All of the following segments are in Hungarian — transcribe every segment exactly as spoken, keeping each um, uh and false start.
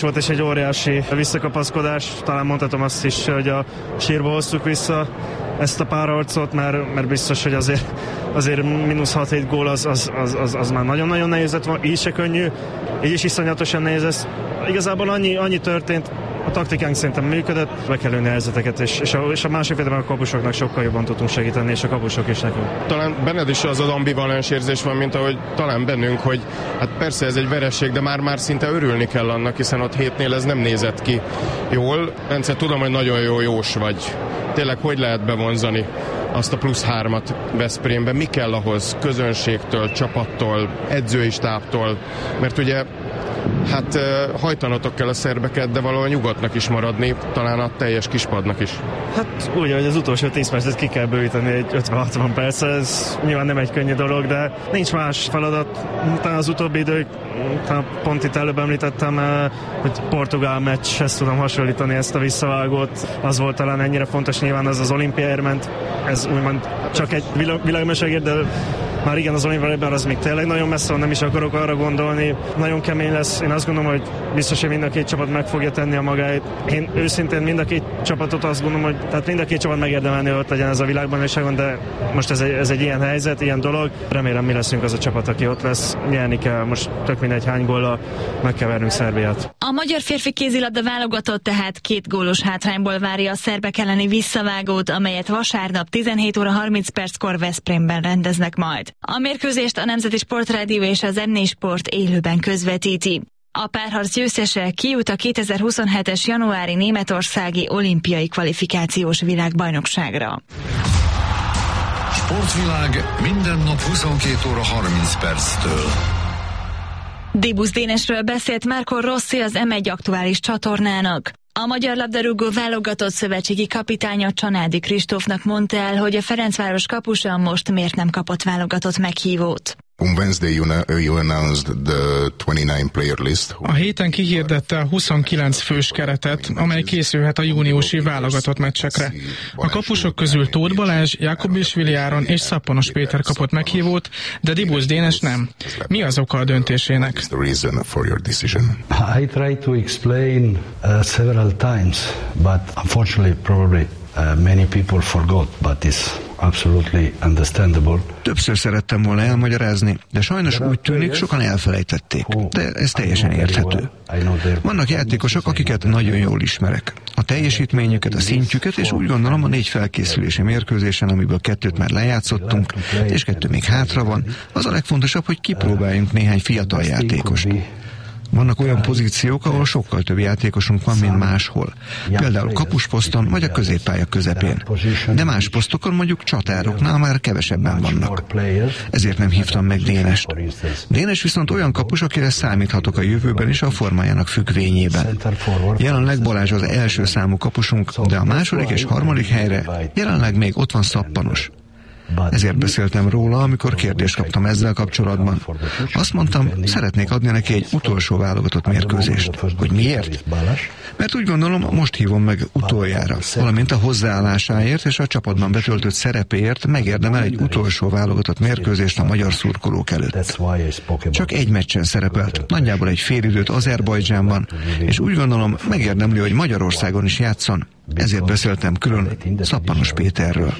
Volt is egy óriási visszakapaszkodás, talán mondhatom azt is, hogy a sírba hoztuk vissza ezt a párharcot, mert, mert biztos, hogy azért, azért mínusz hat-hét gól az, az, az, az, az már nagyon-nagyon nehéz lett volna, így se könnyű, így is iszonyatosan nehéz ez. Igazából annyi, annyi történt, a taktikánk szerintem működött, be kell lőni a helyzeteket, és, és, a, és a másik félben a kapusoknak sokkal jobban tudtunk segíteni, és a kapusok is nekünk. Talán benned is az az ambivalens érzés van, mint ahogy talán bennünk, hogy hát persze ez egy vereség, de már-már szinte örülni kell annak, hiszen ott hétnél ez nem nézett ki jól. Bence, tudom, hogy nagyon jó jós vagy. Tényleg hogy lehet bevonzani azt a plusz hármat Veszprémben? Mi kell ahhoz közönségtől, csapattól, edzői stábtól? Mert ugye hát hajtanatok kell a szerbeket, de valahol nyugodtnak is maradni, talán a teljes kispadnak is. Hát úgy, hogy az utolsó tíz percet ki kell bővíteni egy ötven-hatvan perc, ez nyilván nem egy könnyű dolog, de nincs más feladat. Talán az utóbbi idők, pont itt előbb említettem, hogy portugál meccshez tudom hasonlítani ezt a visszavágót. Az volt talán ennyire fontos, nyilván az az olimpiáért ment, ez úgymond csak egy világmesegért, de már igen, az olimpiában az még tényleg nagyon messze van, nem is akarok arra gondolni. Nagyon kemény lesz. Én azt gondolom, hogy biztos, hogy mind a két csapat meg fogja tenni a magáit. Én őszintén mind a két csapatot azt gondolom, hogy tehát mind a két csapat megérdemelni, hogy ott legyen ez a világbajnokságon, de most ez egy, ez egy ilyen helyzet, ilyen dolog. Remélem, mi leszünk az a csapat, aki ott lesz. Nyerni kell, most tök mindegy hány góllal, meg kell vernünk Szerbiát. A magyar férfi kézilabda válogatott tehát két gólos hátrányból várja a szerbek elleni visszavágót, amelyet vasárnap tizenhét óra harminc perckor Veszprémben rendeznek majd. A mérkőzést a Nemzeti Sportrádió és az en négy Sport élőben közvetíti. A párharc győztese kijut a kétezer-huszonhetes januári németországi olimpiai kvalifikációs világbajnokságra. Sportvilág minden nap huszonkét óra harminc perctől. Dibusz Dénesről beszélt Marco Rossi az em egy aktuális csatornának. A magyar labdarúgó válogatott szövetségi kapitánya Csanádi Kristófnak mondta el, hogy a Ferencváros kapusa most miért nem kapott válogatott meghívót. On Wednesday you, you announced the twenty-nine player list. A héten kihirdette a huszonkilenc fős keretet, amely készülhet a júniusi válogatott meccsekre. A kapusok közül Tóth Balázs, Jakubisvili Áron és Szappanos Péter kapott meghívót, de Dibusz Dénes nem. Mi az oka a döntésének? I tried to explain uh, several times, but unfortunately probably uh, many people forgot, but it's absolutely understandable. Többször szerettem volna elmagyarázni, de sajnos úgy tűnik, sokan elfelejtették. De ez teljesen érthető. Vannak játékosok, akiket nagyon jól ismerek. A teljesítményüket, a szintjüket, és úgy gondolom a négy felkészülési mérkőzésen, amiből kettőt már lejátszottunk, és kettő még hátra van, az a legfontosabb, hogy kipróbáljunk néhány fiatal játékost. Vannak olyan pozíciók, ahol sokkal több játékosunk van, mint máshol. Például kapusposzton vagy a középpálya közepén. De más posztokon, mondjuk csatároknál már kevesebben vannak. Ezért nem hívtam meg Dénest. Dénes viszont olyan kapus, akire számíthatok a jövőben is a formájának függvényében. Jelenleg Balázs az első számú kapusunk, de a második és harmadik helyre jelenleg még ott van Szappanos. Ezért beszéltem róla, amikor kérdést kaptam ezzel kapcsolatban. Azt mondtam, szeretnék adni neki egy utolsó válogatott mérkőzést. Hogy miért? Mert úgy gondolom, most hívom meg utoljára, valamint a hozzáállásáért és a csapatban betöltött szerepéért megérdemel egy utolsó válogatott mérkőzést a magyar szurkolók előtt. Csak egy meccsen szerepelt, nagyjából egy félidőt Azerbajdzsánban, és úgy gondolom, megérdemli, hogy Magyarországon is játszon. Ezért beszéltem külön Szappanos Péterről.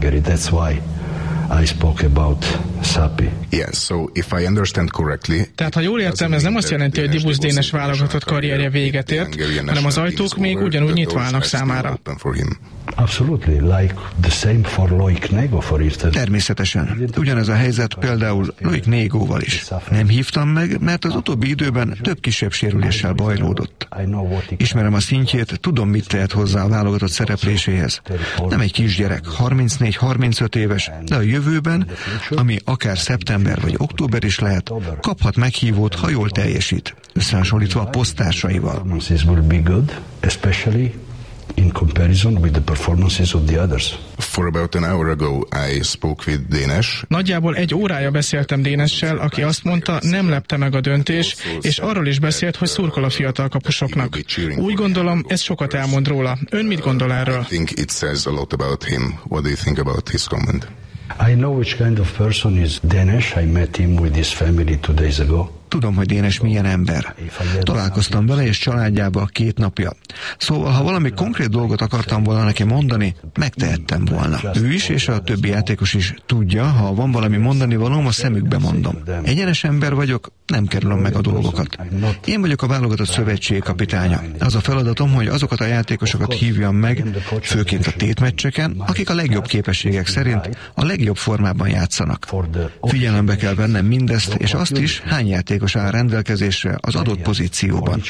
I spoke about Sapi. Yes, so if I understand correctly. Tehát ha jól értem, ez nem azt jelenti, hogy Dibusz Dénes válogatott karrierje véget ért, hanem az ajtók még ugyanúgy nyitva állnak számára. Absolutely, like the same for Loic Nego, for instance. Természetesen. Ugyanez a helyzet például Loic Negóval is. Nem hívtam meg, mert az utóbbi időben több kisebb sérüléssel bajlódott. Ismerem a szintjét, tudom, mit tehet hozzá a válogatott szerepléséhez. Nem egy kisgyerek, harmincnégy-harmincöt éves, de a jövőben, ami akár szeptember vagy október is lehet, kaphat meghívót, ha jól teljesít, összehasonlítva a poszttársaival. In comparison with the performances of the others. For about an hour ago I spoke with Dénes. Nagyjából egy órája beszéltem Dénessel, aki azt mondta, nem lepte meg a döntés, és arról is beszélt, hogy szurkol a fiatal kapusoknak. Úgy gondolom, ez sokat elmond róla. Ön mit gondol erről? I think it says a lot about him. What do you think about his comment? I know which kind of person is Dénes. I met him with his family two days ago. Tudom, hogy Dénes milyen ember. Találkoztam vele és családjába két napja. Szóval, ha valami konkrét dolgot akartam volna neki mondani, megtehettem volna. Ő is és a többi játékos is tudja, ha van valami mondani valóm, a szemükbe mondom. Egyenes ember vagyok, nem kerülöm meg a dolgokat. Én vagyok a válogatott szövetség kapitánya. Az a feladatom, hogy azokat a játékosokat hívjam meg, főként a tétmeccseken, akik a legjobb képességek szerint a legjobb formában játszanak. Figyelembe kell vennem mindezt, és azt is, hány játékos áll rendelkezésre az adott pozícióban.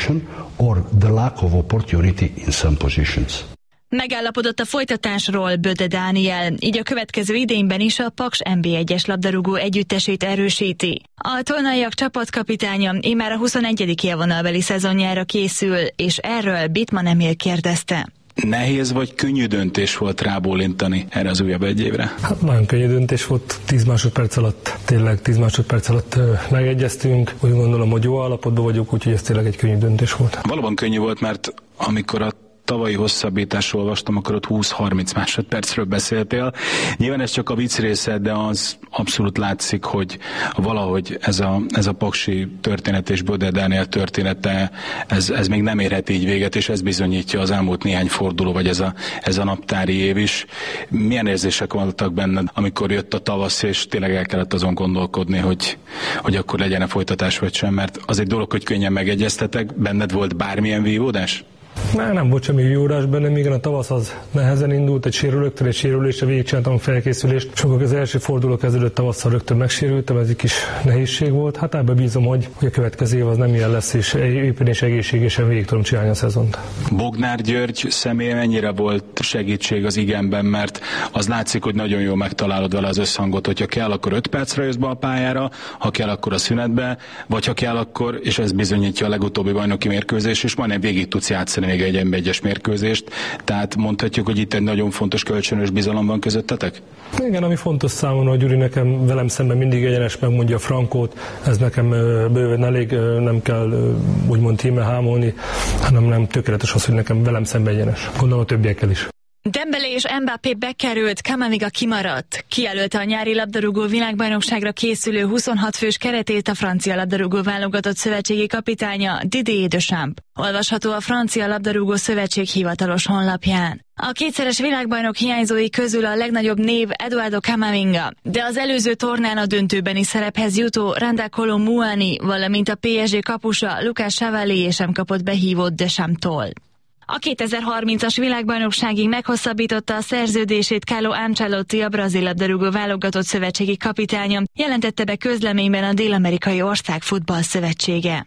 Megállapodott a folytatásról Böde Dániel, így a következő idényben is a Paks en bé egyes labdarúgó együttesét erősíti. A tolnaiak csapatkapitánya immár a huszonegyedik élvonalbeli szezonjára készül, és erről Bittmann Emil kérdezte. Nehéz vagy könnyű döntés volt rábólintani erre az újabb egy évre? Hát nagyon könnyű döntés volt, tíz másodperc alatt, tényleg tíz másodperc alatt megegyeztünk. Úgy gondolom, hogy jó állapotban vagyok, úgyhogy ez tényleg egy könnyű döntés volt. Valóban könnyű volt, mert amikor a tavalyi hosszabbításról olvastam, akkor ott húsz-harminc másodpercről beszéltél. Nyilván ez csak a vicc része, de az abszolút látszik, hogy valahogy ez a, ez a paksi történet és Böde Dániel története, ez, ez még nem érhet így véget, és ez bizonyítja az elmúlt néhány forduló, vagy ez a, ez a naptári év is. Milyen érzések voltak benned, amikor jött a tavasz, és tényleg el kellett azon gondolkodni, hogy, hogy akkor legyen-e folytatás vagy sem, mert az egy dolog, hogy könnyen megegyeztetek, benned volt bármilyen vívódás? Nem, nem volt semmi vívódás bennem, igen, a tavasz az nehezen indult, egy sérülőktől, egy sérülésre végigcsináltam a felkészülést. Sokkal az első forduló kezdődött tavasszal, rögtön megsérültem, ez egy kis nehézség volt. Hát ebben bízom, hogy, hogy a következő év az nem ilyen lesz, és éppen és egészségesen végig tudom csinálni a szezont. Bognár György személye mennyire volt segítség az igenben, mert az látszik, hogy nagyon jól megtalálod vele az összhangot, hogyha kell, akkor öt percre jössz be a pályára, ha kell, akkor a szünetbe, vagy ha kell, akkor, és ez bizonyítja a legutóbbi bajnoki mérkőzés, és majdnem végig tudsz játszani még egy en bé egyes mérkőzést, tehát mondhatjuk, hogy itt egy nagyon fontos kölcsönös bizalom van közöttetek? Igen, ami fontos számomra, hogy Gyuri nekem velem szemben mindig egyenes, megmondja a frankót, ez nekem bőven elég, nem kell úgymond híme hámolni, hanem nem tökéletes az, hogy nekem velem szemben egyenes. Gondolom a többiekkel is. Dembélé és Mbappé bekerült, Camavinga kimaradt. Kijelölte a nyári labdarúgó világbajnokságra készülő huszonhat fős keretét a francia labdarúgó válogatott szövetségi kapitánya Didier Deschamps. Olvasható a francia labdarúgó szövetség hivatalos honlapján. A kétszeres világbajnok hiányzói közül a legnagyobb név Eduardo Camavinga, de az előző tornán a döntőbeni szerephez jutó Randa Kolo Muani, valamint a pé es gé kapusa Lucas Chevalier sem kapott behívót Dechampstól. A kétezer-harmincas világbajnokságig meghosszabbította a szerződését Carlo Ancelotti, a brazil labdarúgó válogatott szövetségi kapitánya, jelentette be közleményben a dél-amerikai ország futballszövetsége.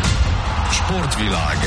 Sportvilág.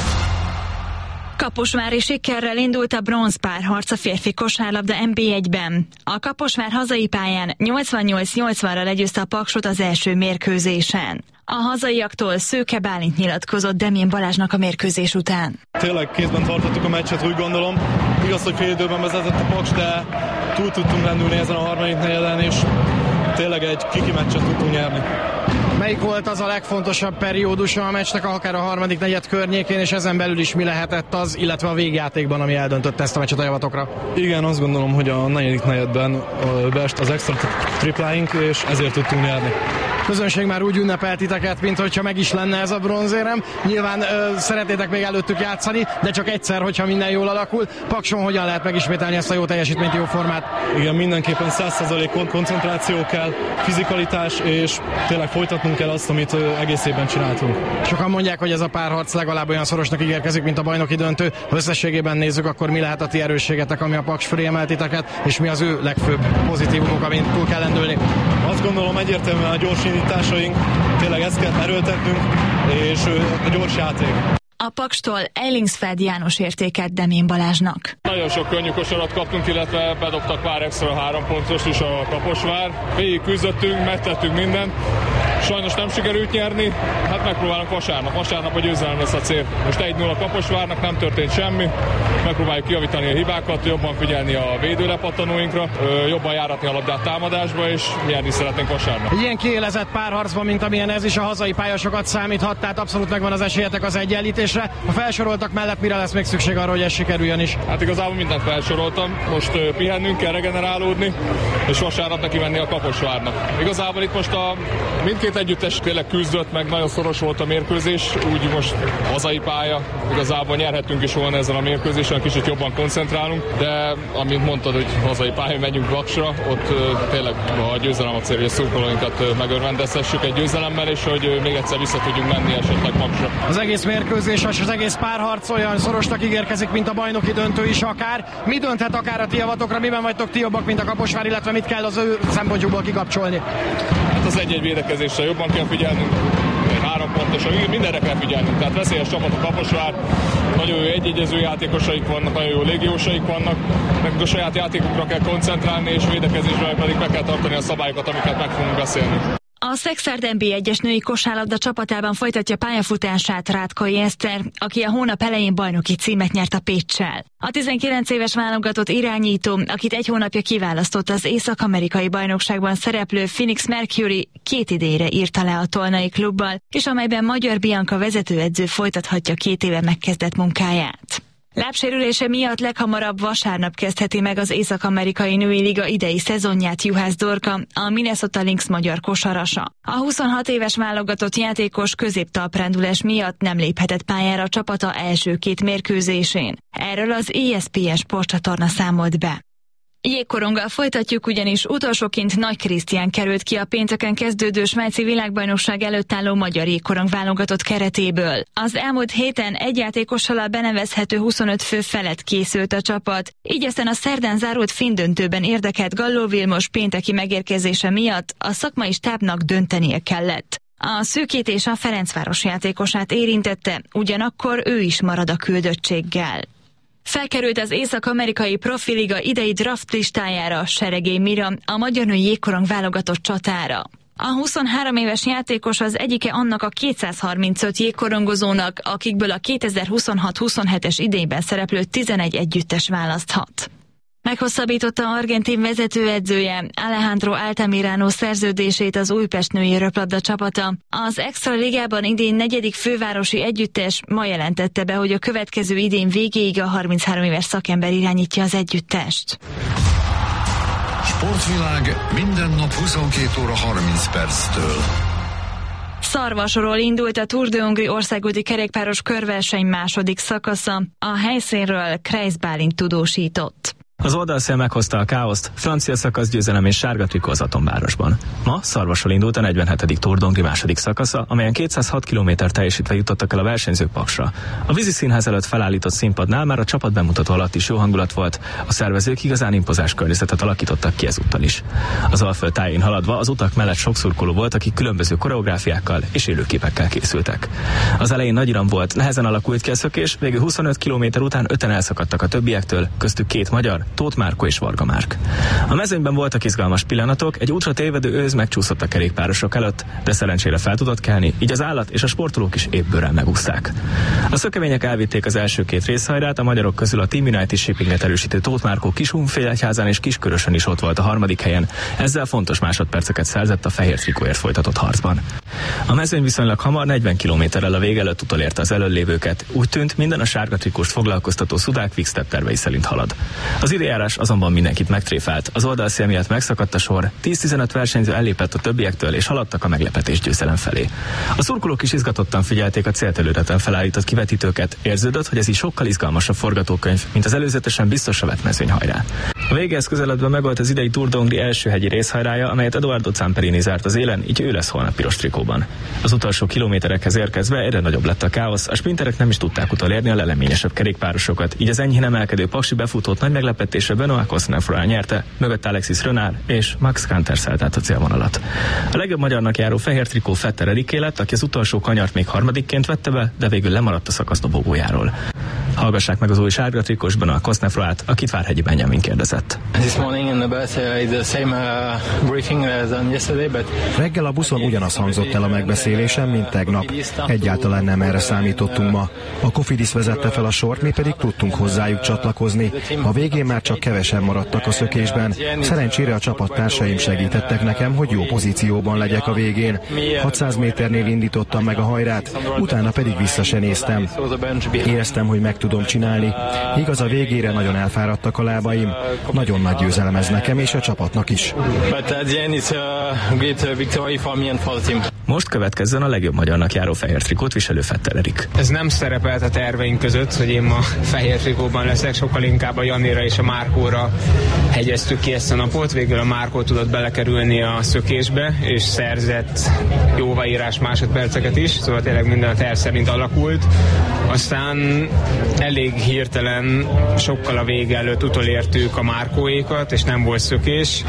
Kaposvári sikerrel indult a bronzpárharc a férfi kosárlabda en bé egyben. A Kaposvár hazai pályán nyolcvannyolc nyolcvanra legyőzte a Paksot az első mérkőzésen. A hazaiaktól Szőke Bálint nyilatkozott Demjén Balázsnak a mérkőzés után. Tényleg kézben tartottuk a meccset, úgy gondolom. Igaz, hogy fél időben vezetett a Paks, de túl tudtunk lendülni ezen a harmadik negyeden, és tényleg egy kiki meccset tudtunk nyerni. Melyik volt az a legfontosabb periódusa a meccsnek, akár a harmadik negyed környékén, és ezen belül is mi lehetett az, illetve a végjátékban, ami eldöntötte ezt a meccset a javatokra? Igen, azt gondolom, hogy a negyedik negyedben beest az extra tripláink, és ezért tudtunk nyerni. A közönség már úgy ünnepelt titeket, mint hogyha meg is lenne ez a bronzérem. Nyilván ö, szeretnétek még előttük játszani, de csak egyszer, hogyha minden jól alakul. Pakson hogyan lehet megismételni ezt a jó teljesítményt, jó formát? Igen, mindenképpen száz százalék koncentráció kell, fizikalitás, és tényleg folytatnunk kell azt, amit egész évben csináltunk. Sokan mondják, hogy ez a párharc legalább olyan szorosnak ígérkezik, mint a bajnoki döntő. Ha összességében nézzük, akkor mi lehet a ti erősségetek, ami a Paks fölé emelt titeket, és mi az ő legfőbb pozitívumok, amin túl kell lendülni? Azt gondolom, egyértelműen a gyors indításaink, tényleg ezt kell erőltetnünk, és a gyors játék. A Pakstól Eilingsfeld János értéket Demjén Balázsnak. Nagyon sok könnyű kosarat kaptunk, illetve bedobtak pár extra három pontos is a Kaposvár. Végig küzdöttünk, megtettünk mindent. Sajnos nem sikerült nyerni, hát megpróbálunk vasárnap. Vasárnap a győzelem lesz a cél. Most egy nulla Kaposvárnak, nem történt semmi. Megpróbáljuk kijavítani a hibákat, jobban figyelni a védőlepattanóinkra, jobban járatni a labdát támadásba, és nyerni szeretnénk vasárnap. Egy ilyen kiélezett párharcban, mint amilyen ez is, a hazai pályasokat számíthat, tehát abszolút megvan az esélyetek az egyenlítés. mérkőzésre. A felsoroltak mellett mire lesz még szükség arra, hogy ez sikerüljön is? Hát igazából mindent felsoroltam. Most uh, pihennünk kell, regenerálódni, és vasárnap neki menni a Kaposvárnak. Igazából itt most a mindkét együttes tényleg küzdött, meg nagyon szoros volt a mérkőzés, úgy most hazai pálya. Igazából nyerhetünk is volna ezen a mérkőzésen, kicsit jobban koncentrálunk, de amint mondtad, hogy hazai pálya, megyünk Vaksra, ott uh, tényleg a győzelem a cél, hogy a szurkolóinkat uh, megörvendezhessük egy győzelemmel, és hogy uh, még egyszer vissza tudjunk menni esetleg Vaksra. Az egész mérkőzés, az egész párharc olyan szorosnak ígérkezik, mint a bajnoki döntő is akár. Mi dönthet akár a ti javatokra, miben vagytok ti jobbak, mint a Kaposvár, illetve mit kell az ő szempontjukból kikapcsolni? Hát az egy-egy védekezésre jobban kell figyelnünk, három pontosan, mindenre kell figyelnünk, tehát veszélyes csapat a Kaposvár, nagyon jó egyegyező játékosaik vannak, nagyon jó légiósaik vannak, nekünk a saját játékokra kell koncentrálni, és védekezésre pedig be kell tartani a szabályokat, amiket meg fogunk beszélni. A Szexárd en bé egyes női kosárlabda csapatában folytatja pályafutását Rátkai Eszter, aki a hónap elején bajnoki címet nyert a Péccsel. A tizenkilenc éves válogatott irányító, akit egy hónapja kiválasztott az észak-amerikai bajnokságban szereplő Phoenix Mercury, két idényre írta le a tolnai klubbal, és amelyben Magyar Bianca vezetőedző folytathatja két éve megkezdett munkáját. Lábsérülése miatt leghamarabb vasárnap kezdheti meg az Észak-amerikai női liga idei szezonját Juhász Dorka, a Minnesota Lynx magyar kosarasa. A huszonhat éves válogatott játékos középtalprendülés miatt nem léphetett pályára a csapata első két mérkőzésén. Erről az é es pé en sportcsatorna számolt be. Jégkoronggal folytatjuk, ugyanis utolsóként Nagy Krisztián került ki a pénteken kezdődő svájci világbajnokság előtt álló magyar jégkorong válogatott keretéből. Az elmúlt héten egy játékossal a benevezhető huszonöt fő felett készült a csapat, így aztán a szerdán zárult finn-döntőben érdekelt Galló Vilmos pénteki megérkezése miatt a szakmai stábnak döntenie kellett. A szűkítés a Ferencváros játékosát érintette, ugyanakkor ő is marad a küldöttséggel. Felkerült az észak-amerikai profiliga idei draft listájára Seregély Mira, a magyar női jégkorong válogatott csatára. A huszonhárom éves játékos az egyike annak a kétszázharmincöt jégkorongozónak, akikből a kétezer-huszonhat huszonhetes idényben szereplő tizenegy együttes választhat. Meghosszabbította argentin vezetőedzője Alejandro Altamirano szerződését az Újpest női röplabda csapata. Az Extra Ligában idén negyedik fővárosi együttes ma jelentette be, hogy a következő idén végéig a harminchárom éves szakember irányítja az együttest. Sportvilág minden nap huszonkét óra harminc perctől. Szarvasról indult a Tour de Hongrie országúti kerékpáros körverseny második szakasza. A helyszínről Kreis Bálint tudósított. Az oldalszél meghozta a káoszt, francia szakaszgyőzelem és sárga trikó az Atomvárosban. Ma Szarvasról indult a negyvenhetedik Tour de Hongrie második szakasza, amelyen kétszázhat kilométer teljesítve jutottak el a versenyzők Paksra. A vízi színház előtt felállított színpadnál már a csapat bemutató alatt is jó hangulat volt, a szervezők igazán impozás környezetet alakítottak ki ezúttal is. Az Alföld tájén haladva az utak mellett sok szurkoló volt, akik különböző koreográfiákkal és élőképekkel készültek. Az elején nagy iram volt, nehezen alakult ki a szökés, végül huszonöt kilométer után öten elszakadtak a többiektől, köztük két magyar, Tóth Márko és Varga Márk. A mezőnyben voltak izgalmas pillanatok, egy útra tévedő őz megcsúszott a kerékpárosok előtt, de szerencsére fel tudott kelni, így az állat és a sportolók is épp bőrrel megúszták. A szökemények elvitték az első két részhajrát, a magyarok közül a Team United Shippinget erősítő Tóth Márko Kiskunfélegyházán és Kiskörösön is ott volt a harmadik helyen, ezzel fontos másodperceket szerzett a fehér trikóért folytatott harcban. A mezőny viszonylag hamar negyven kilométerrel a vég előtt utolérte az előlévőket, úgy tűnt, minden a sárga trikóst foglalkoztató Szudák Quickstep tervei szerint halad. Az időjárás azonban mindenkit megtréfált, az oldalszél miatt megszakadt a sor, tíz-tizenöt versenyző ellépett a többiektől és haladtak a meglepetés győzelem felé. A szurkolók is izgatottan figyelték a célterületen felállított kivetítőket, érződött, hogy ez így sokkal izgalmasabb forgatókönyv, mint az előzetesen biztosra vett mezőnyhajrá. A végéhez közeledve megolt az idei Tour de Hongrie első hegyi részhajrája, amelyet Edoardo Zamperini zárt az élen, így ő lesz holnap piros trikóban. Az utolsó kilométerekhez érkezve egyre nagyobb lett a káosz, a sprinterek nem is tudták utolérni a leleményesebb kerékpárosokat, így az enyhén emelkedő paksi befutót nagy meglepetésre Benoît Cosnefroy nyerte, mögött Alexis Renard és Max Kanter szállt át a célvonalat. A legjobb magyarnak járó fehér trikó Fetter Eriké lett, aki az utolsó kanyart még harmadikként vette be, de végül lemaradt a szakasz dobogójáról. Hallgassák meg az új sárga trikós Benoît Cosnefroyt, akit Várhegyi Benjamin kérdezett. vezetett. Reggel a buszon ugyanaz hangzott el a megbeszélésen, mint tegnap. Egyáltalán nem erre számítottunk ma. A Cofidis vezette fel a sort, mi pedig tudtunk hozzájuk csatlakozni. A végén már csak kevesen maradtak a szökésben. Szerencsére a csapattársaim segítettek nekem, hogy jó pozícióban legyek a végén. hatszáz méternél indítottam meg a hajrát, utána pedig vissza se néztem. Éreztem, hogy meg tudom csinálni. Igaz, a végére nagyon elfáradtak a lábaim. Nagyon nagy győzelem ez nekem és a csapatnak is. Most következzen a legjobb magyarnak járó fehér trikót viselő Fettel Erik. Ez nem szerepelt a terveink között, hogy én ma fehér trikóban leszek, sokkal inkább a Janira és a Márkóra hegyeztük ki ezt a napot. Végül a Márkó tudott belekerülni a szökésbe, és szerzett jóváírás másodperceket is, szóval tényleg minden a terv szerint alakult. Aztán elég hirtelen, sokkal a vége előtt utolértük a Márkóékat, és nem volt szökés,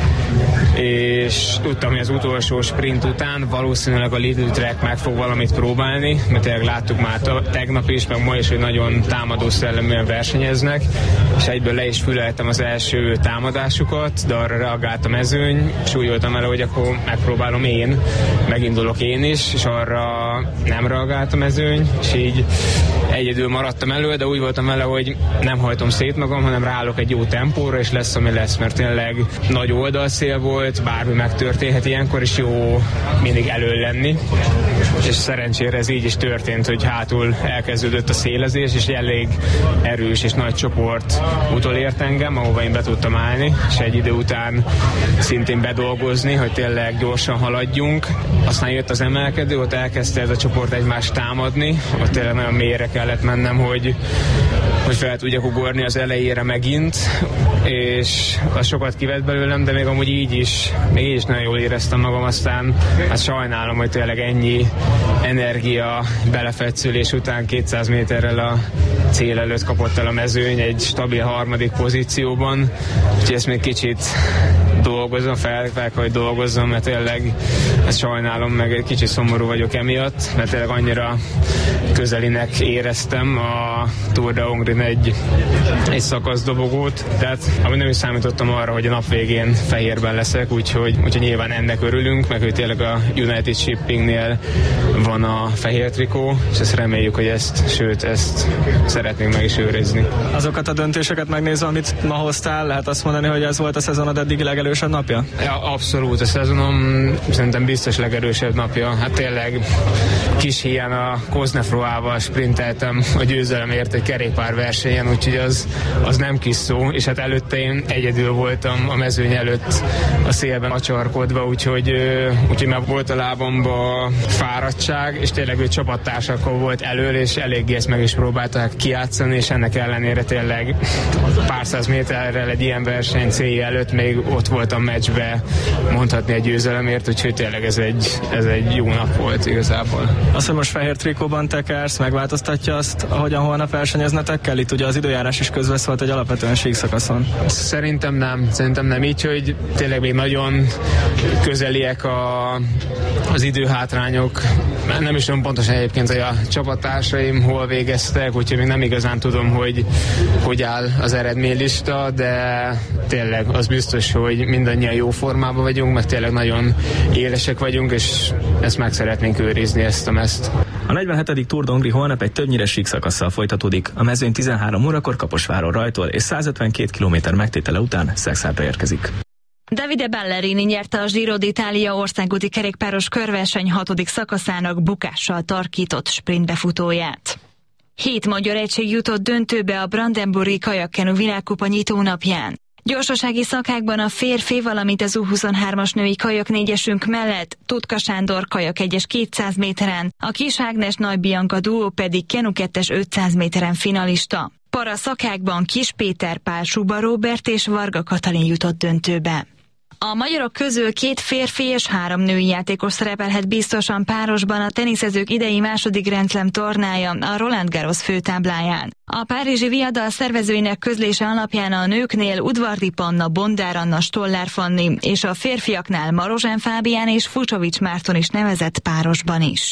és tudtam, hogy az utolsó sprint után valószínűleg a Lidl Track meg fog valamit próbálni, mert tényleg láttuk már tegnap is, meg ma is, hogy nagyon támadó szelleműen versenyeznek, és egyből le is füleltem az első támadásukat, de arra reagált a mezőny, és úgy voltam vele, hogy akkor megpróbálom én, megindulok én is, és arra nem reagált a mezőny, és így egyedül maradtam elő, de úgy voltam vele, hogy nem hajtom szét magam, hanem ráállok egy jó tempóra, és lesz, ami lesz, mert tényleg nagy oldalszél volt, bármi megtörténhet ilyenkor, és jó mindig elő lenni. És szerencsére ez így is történt, hogy hátul elkezdődött a szélezés, és elég erős és nagy csoport utolért engem, ahova én be tudtam állni, és egy idő után szintén bedolgozni, hogy tényleg gyorsan haladjunk. Aztán jött az emelkedő, ott elkezdte ez a csoport egymást támadni, ott tényleg nagyon mélyre kellett mennem, hogy, hogy fel tudjak ugorni az elejére megint, és az sokat kivett belőlem, de még amúgy így is, még így is nagyon jól éreztem magam, aztán hát sajnálom, hogy tényleg ennyi energia belefetszülés után kétszáz méterrel a cél előtt kapott el a mezőny egy stabil harmadik pozícióban, úgyhogy ezt még kicsit dolgozom, fel, fel kell, hogy dolgozzam, mert tényleg ezt sajnálom, meg egy kicsit szomorú vagyok emiatt, mert tényleg annyira közelinek éreztem a Tour de Hongrin egy, egy szakaszdobogót, tehát amit nem is számítottam arra, hogy a nap végén fehérben leszek, úgyhogy, úgyhogy nyilván ennek örülünk, meg hogy tényleg a United Shippingnél van a fehér trikó, és ezt reméljük, hogy ezt, sőt, ezt szeretnénk meg is őrizni. Azokat a döntéseket megnézve, amit ma hoztál, lehet azt mondani, hogy ez volt a szezonod eddigi legerősebb napja? Ja, abszolút, a szezonom szerintem biztos legerősebb napja. Hát tényleg kis hiány a Koznefroával sprinteltem a győzelemért egy kerékpárversenyen, úgyhogy az, az nem kis szó, és hát előtte én egyedül voltam a mezőny előtt a szélben acsarkodva, úgyhogy, úgyhogy már volt a lábamba fáradtság, és tényleg ő csapattársakkal volt elől, és eléggé ezt meg is próbálták kijátszani, és ennek ellenére tényleg pár száz méterrel egy ilyen verseny célja előtt még ott voltam meccsbe mondhatni egy győzelemért, úgyhogy tényleg ez egy, ez egy jó nap volt igazából. Azt, hogy most fehér trikóban tekersz, megváltoztatja azt, ahogyan holnap versenyeznetek kell? Itt ugye az időjárás is közbeszólt egy alapvetően sík szakaszon. Szerintem nem, szerintem nem így, hogy tényleg még nagyon közeliek a, az időhátrányok. Nem is tudom pontosan egyébként, hogy a csapattársaim hol végeztek, úgyhogy még nem igazán tudom, hogy hogy áll az eredménylista, de tényleg az biztos, hogy mindannyian jó formában vagyunk, meg tényleg nagyon élesek vagyunk, és ezt meg szeretnénk őrizni, ezt a mezt. A negyvenhetedik Tour de Hongrie holnap egy többnyire sík szakasszal folytatódik. A mezőny tizenhárom órakor Kaposváron rajtól és százötvenkét kilométer megtétele után Szexárdra érkezik. Davide Ballerini nyerte a Giro d'Italia országúti kerékpáros körverseny hatodik szakaszának bukással tarkított sprintbefutóját. Hét magyar egység jutott döntőbe a Brandenburgi kajakkenu világkupa nyitónapján. Gyorsasági szakákban a férfi, valamint az U huszonhármas női kajak négyesünk mellett Tutka Sándor kajak egyes kétszáz méteren, a Kis Ágnes Nagy Bianca duó pedig kenu kettes ötszáz méteren finalista. Para szakákban Kis Péter, Pál Suba Róbert és Varga Katalin jutott döntőbe. A magyarok közül két férfi és három női játékos szerepelhet biztosan párosban a teniszezők idei második Grand Slam tornája a Roland Garros főtábláján. A párizsi viadal szervezőinek közlése alapján a nőknél Udvardi Panna, Bondár Anna, Stollár Fanni és a férfiaknál Marozsán Fábián és Fucsovics Márton is nevezett párosban is.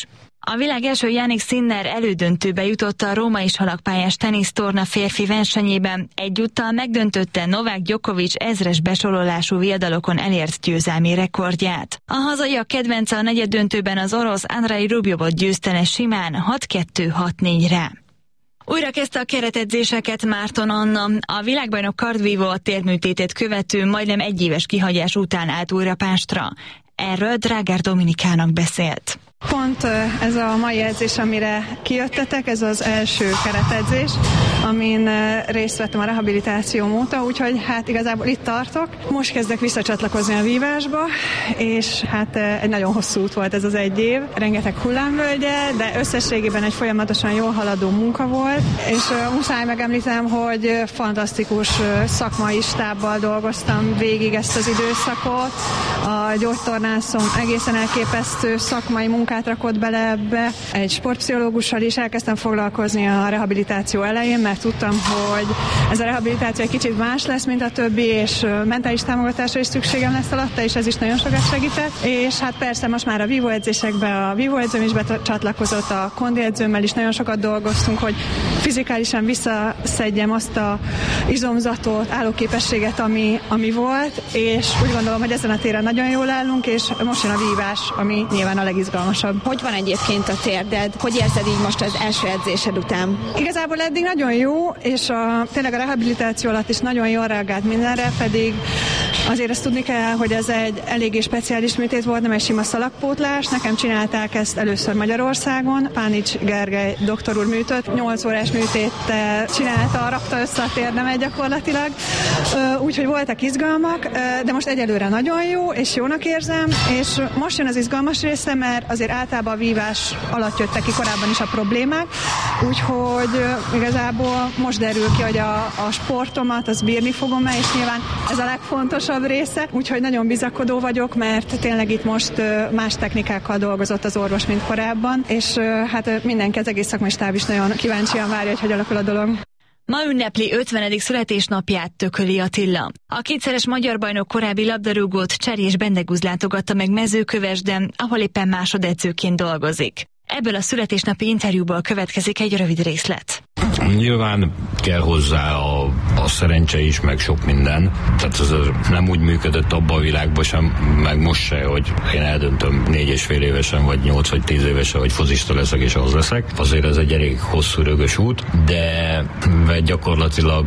A világ első Jannik Sinner elődöntőbe jutott a római salakpályás tenisztorna férfi versenyében, egyúttal megdöntötte Novák Djokovic ezres besorolású viadalokon elért győzelmi rekordját. A hazaiak kedvence a negyeddöntőben az orosz Andrei Rubyovot győzte le simán hat kettő hat négyre. Újra kezdte a keretedzéseket Márton Anna. A világbajnok kardvívó a térműtétét követő majdnem egyéves kihagyás után állt újra pástra. Erről Drágár Dominikának beszélt. Pont ez a mai edzés, amire kijöttetek, ez az első keretedzés, amin részt vettem a rehabilitáció óta, úgyhogy hát igazából itt tartok. Most kezdek visszacsatlakozni a vívásba, és hát egy nagyon hosszú út volt ez az egy év. Rengeteg hullámvölgye, de összességében egy folyamatosan jól haladó munka volt, és muszáj megemlítem, hogy fantasztikus szakmai stábbal dolgoztam végig ezt az időszakot. A gyógytornászom egészen elképesztő szakmai munkát rakott bele ebbe. Egy sportpszichológussal is elkezdtem foglalkozni a rehabilitáció elején, mert tudtam, hogy ez a rehabilitáció egy kicsit más lesz, mint a többi, és mentális támogatásra is szükségem lesz alatta, és ez is nagyon sokat segített. És hát persze most már a vívó edzésekbe a vívó edzőm is becsatlakozott, a kondi edzőmmel is nagyon sokat dolgoztunk, hogy fizikálisan visszaszedjem azt a izomzatot, állóképességet, ami, ami volt, és úgy gondolom, hogy ezen a téren nagyon jól állunk, és most jön a vívás, ami nyilván a legizgalmasabb. Hogy van egyébként a térded? Hogy érzed így most az első edzésed után? Igazából eddig nagyon jó, és a, tényleg a rehabilitáció alatt is nagyon jól reagált mindenre, pedig azért ezt tudni kell, hogy ez egy eléggé speciális műtét volt, nem egy sima szalagpótlás. Nekem csinálták ezt először Magyarországon. Pánics Gergely doktor úr műtött. nyolc órás műtéttel csinálta, rakta össze a térdemet gyakorlatilag. Úgyhogy voltak izgalmak, de most egyelőre nagyon jó, és jónak érzem, és most jön az izgalmas része, mert azért általában a vívás alatt jöttek ki korábban is a problémák, úgyhogy igazából most derül ki, hogy a, a sportomat, az bírni fogom-e, és nyilván ez a legfontosabb része, úgyhogy nagyon bizakodó vagyok, mert tényleg itt most más technikákkal dolgozott az orvos, mint korábban, és hát mindenki, az egész szakmai stáb is nagyon kíváncsian várja, hogy hogy alakul a dolog. Ma ünnepli ötvenedik születésnapját Tököli Attila. A kétszeres magyar bajnok korábbi labdarúgót Cserjés Bendegúz látogatta meg Mezőkövesden, ahol éppen másodedzőként dolgozik. Ebből a születésnapi interjúból következik egy rövid részlet. Nyilván kell hozzá a, a szerencse is, meg sok minden. Tehát ez nem úgy működött abban a világban sem, meg most se, hogy én eldöntöm négy és fél évesen, vagy nyolc, vagy tíz évesen, hogy focista leszek, és az leszek. Azért ez egy elég hosszú, rögös út, de gyakorlatilag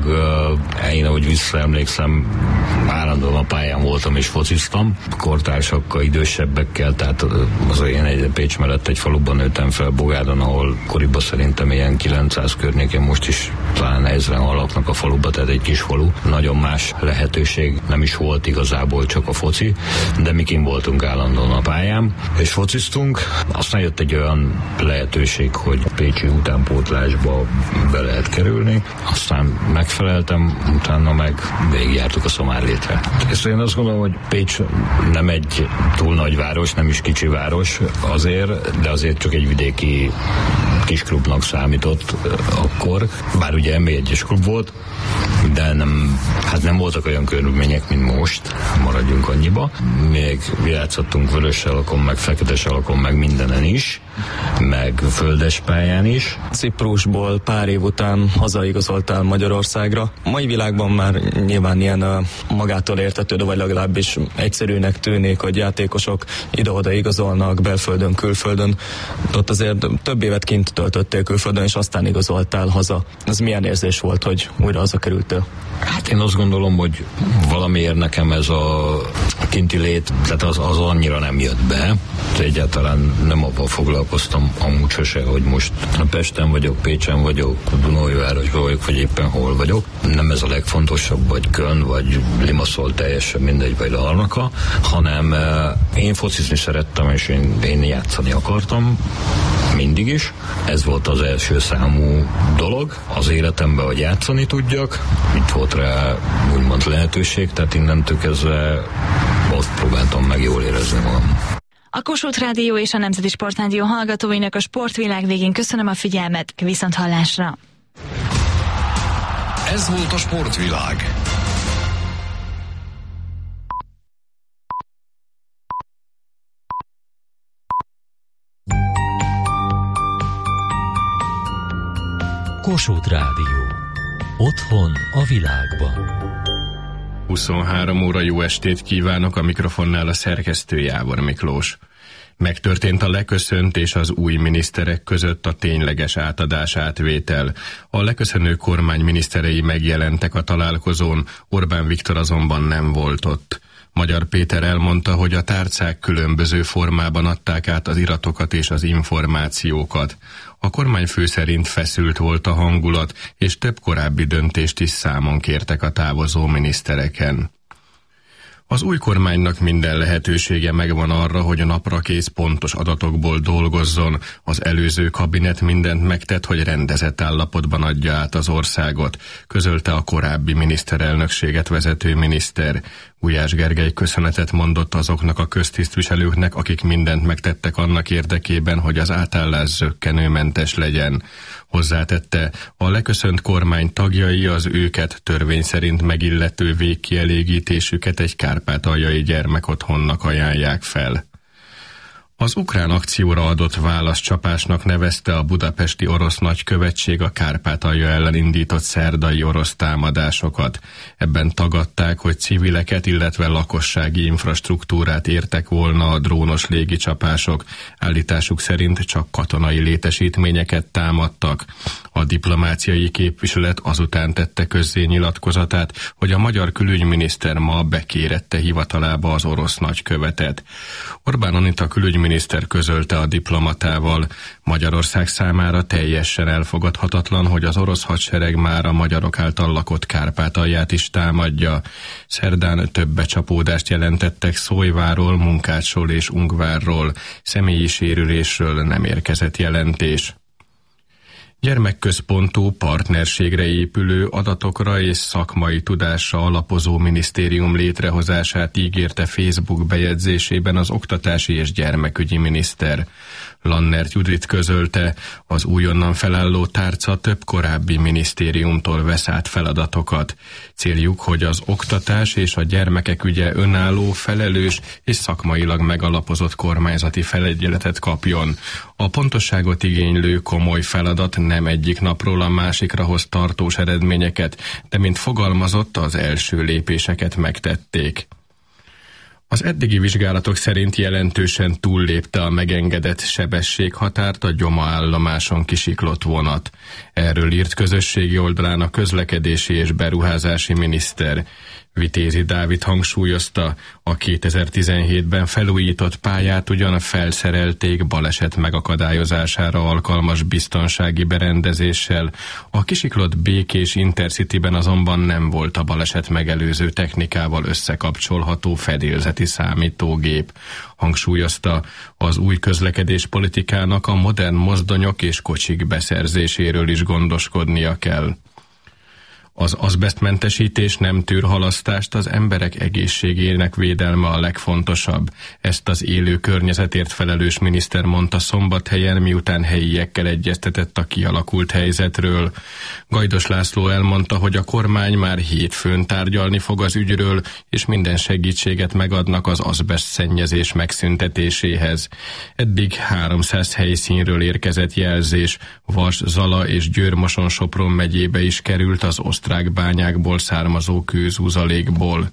én, ahogy visszaemlékszem, állandóan a pályán voltam és fociztam. Kortársakkal, idősebbekkel, tehát az én egy Pécs mellett egy faluban nőttem fel, Bogádon, ahol koriban szerintem ilyen kilencszáz környékén, most is talán ezren laknak a faluba, tehát egy kis falu. Nagyon más lehetőség nem is volt igazából, csak a foci, de mi kint voltunk állandóan a pályán, és fociztunk. Aztán jött egy olyan lehetőség, hogy pécsi utánpótlásba be lehet kerülni, aztán megfeleltem, utána meg végigjártuk a Szamárlétre. Ezt én azt gondolom, hogy Pécs nem egy túl nagy város, nem is kicsi város azért, de azért csak egy vidéki kisklubnak számított akkor, bár ugye em bé egyes klub volt, de nem, hát nem voltak olyan körülmények, mint most, maradjunk annyiba. Még játszottunk vörös salakon, meg fekete salakon, meg mindenen is, meg földes pályán is. Ciprusból pár év után hazaigazoltál Magyarországra. A mai világban már nyilván ilyen uh, magától értetődő, vagy legalábbis egyszerűnek tűnik, hogy játékosok ide-oda igazolnak belföldön, külföldön. Ott azért több évet kint töltöttél külföldön, és aztán igazoltál haza. Ez milyen érzés volt, hogy újra hazakerültél? Hát én azt gondolom, hogy valamiért nekem ez a kinti lét, tehát az, az annyira nem jött be. Egyáltalán nem abban foglalkoztam amúgy sose, hogy most Pesten vagyok, Pécsen vagyok, Dunaújvárosban vagyok, vagy éppen hol vagyok. Nem ez a legfontosabb, vagy Köln, vagy Limassol, teljesen mindegy, vagy Larnaka, hanem én focizni szerettem, és én, én játszani akartam. Mindig is. Ez volt az első számú dolog az életemben, hogy játszani tudjak. Itt volt rá úgymond lehetőség, tehát innentől kezdve ott próbáltam meg jól érezni magam. A Kossuth Rádió és a Nemzeti Sportrádió hallgatóinak a sportvilág végén köszönöm a figyelmet, viszont hallásra. Ez volt a sportvilág. Kossuth Rádió. Otthon a világban. huszonhárom óra jó estét kívánok, a mikrofonnál a szerkesztő Jávor Miklós. Megtörtént a leköszöntés az új miniszterek között a tényleges átadás átvétel. A leköszönő kormány miniszterei megjelentek a találkozón, Orbán Viktor azonban nem volt ott. Magyar Péter elmondta, hogy a tárcák különböző formában adták át az iratokat és az információkat. A kormányfő szerint feszült volt a hangulat, és több korábbi döntést is számon kértek a távozó minisztereken. Az új kormánynak minden lehetősége megvan arra, hogy a naprakész pontos adatokból dolgozzon. Az előző kabinet mindent megtett, hogy rendezett állapotban adja át az országot, közölte a korábbi miniszterelnökséget vezető miniszter. Gulyás Gergely köszönetet mondott azoknak a köztisztviselőknek, akik mindent megtettek annak érdekében, hogy az átállás zökkenőmentes legyen. Hozzátette, a leköszönt kormány tagjai az őket törvény szerint megillető végkielégítésüket egy kárpátaljai gyermekotthonnak ajánlják fel. Az ukrán akcióra adott válaszcsapásnak nevezte a budapesti orosz nagykövetség a Kárpátalja ellen indított szerdai orosz támadásokat. Ebben tagadták, hogy civileket, illetve lakossági infrastruktúrát értek volna a drónos légicsapások. Állításuk szerint csak katonai létesítményeket támadtak. A diplomáciai képviselet azután tette közzé nyilatkozatát, hogy a magyar külügyminiszter ma bekérette hivatalába az orosz nagykövetet. Orbán Anita külügyminiszter miniszter közölte a diplomatával, Magyarország számára teljesen elfogadhatatlan, hogy az orosz hadsereg már a magyarok által lakott Kárpátalját is támadja. Szerdán több becsapódást jelentettek Szólyváról, Munkácsról és Ungvárról, személyi sérülésről nem érkezett jelentés. Gyermekközpontú, partnerségre épülő, adatokra és szakmai tudásra alapozó minisztérium létrehozását ígérte Facebook bejegyzésében az oktatási és gyermekügyi miniszter. Lannert Judit közölte, az újonnan felálló tárca több korábbi minisztériumtól vesz át feladatokat. Céljuk, hogy az oktatás és a gyermekek ügye önálló, felelős és szakmailag megalapozott kormányzati felügyeletet kapjon. A pontosságot igénylő komoly feladat nem egyik napról a másikra hoz tartós eredményeket, de mint fogalmazott, az első lépéseket megtették. Az eddigi vizsgálatok szerint jelentősen túllépte a megengedett sebességhatárt a Gyoma állomáson kisiklott vonat. Erről írt közösségi oldalán a közlekedési és beruházási miniszter. Vitézi Dávid hangsúlyozta, a kétezer-tizenhétben felújított pályát ugyan felszerelték baleset megakadályozására alkalmas biztonsági berendezéssel, a kisiklott Békés Intercityben azonban nem volt a baleset megelőző technikával összekapcsolható fedélzeti számítógép. Hangsúlyozta, az új közlekedéspolitikának a modern mozdonyok és kocsik beszerzéséről is gondoskodnia kell. Az azbesztmentesítés nem tűr halasztást, az emberek egészségének védelme a legfontosabb. Ezt az élő környezetért felelős miniszter mondta Szombathelyen, miután helyiekkel egyeztetett a kialakult helyzetről. Gajdos László elmondta, hogy a kormány már hétfőn tárgyalni fog az ügyről, és minden segítséget megadnak az azbeszt szennyezés megszüntetéséhez. Eddig háromszáz helyszínről érkezett jelzés, Vas, Zala és Győr-Moson-Sopron megyébe is került az osztrák bányákból származó kőzúzalékból.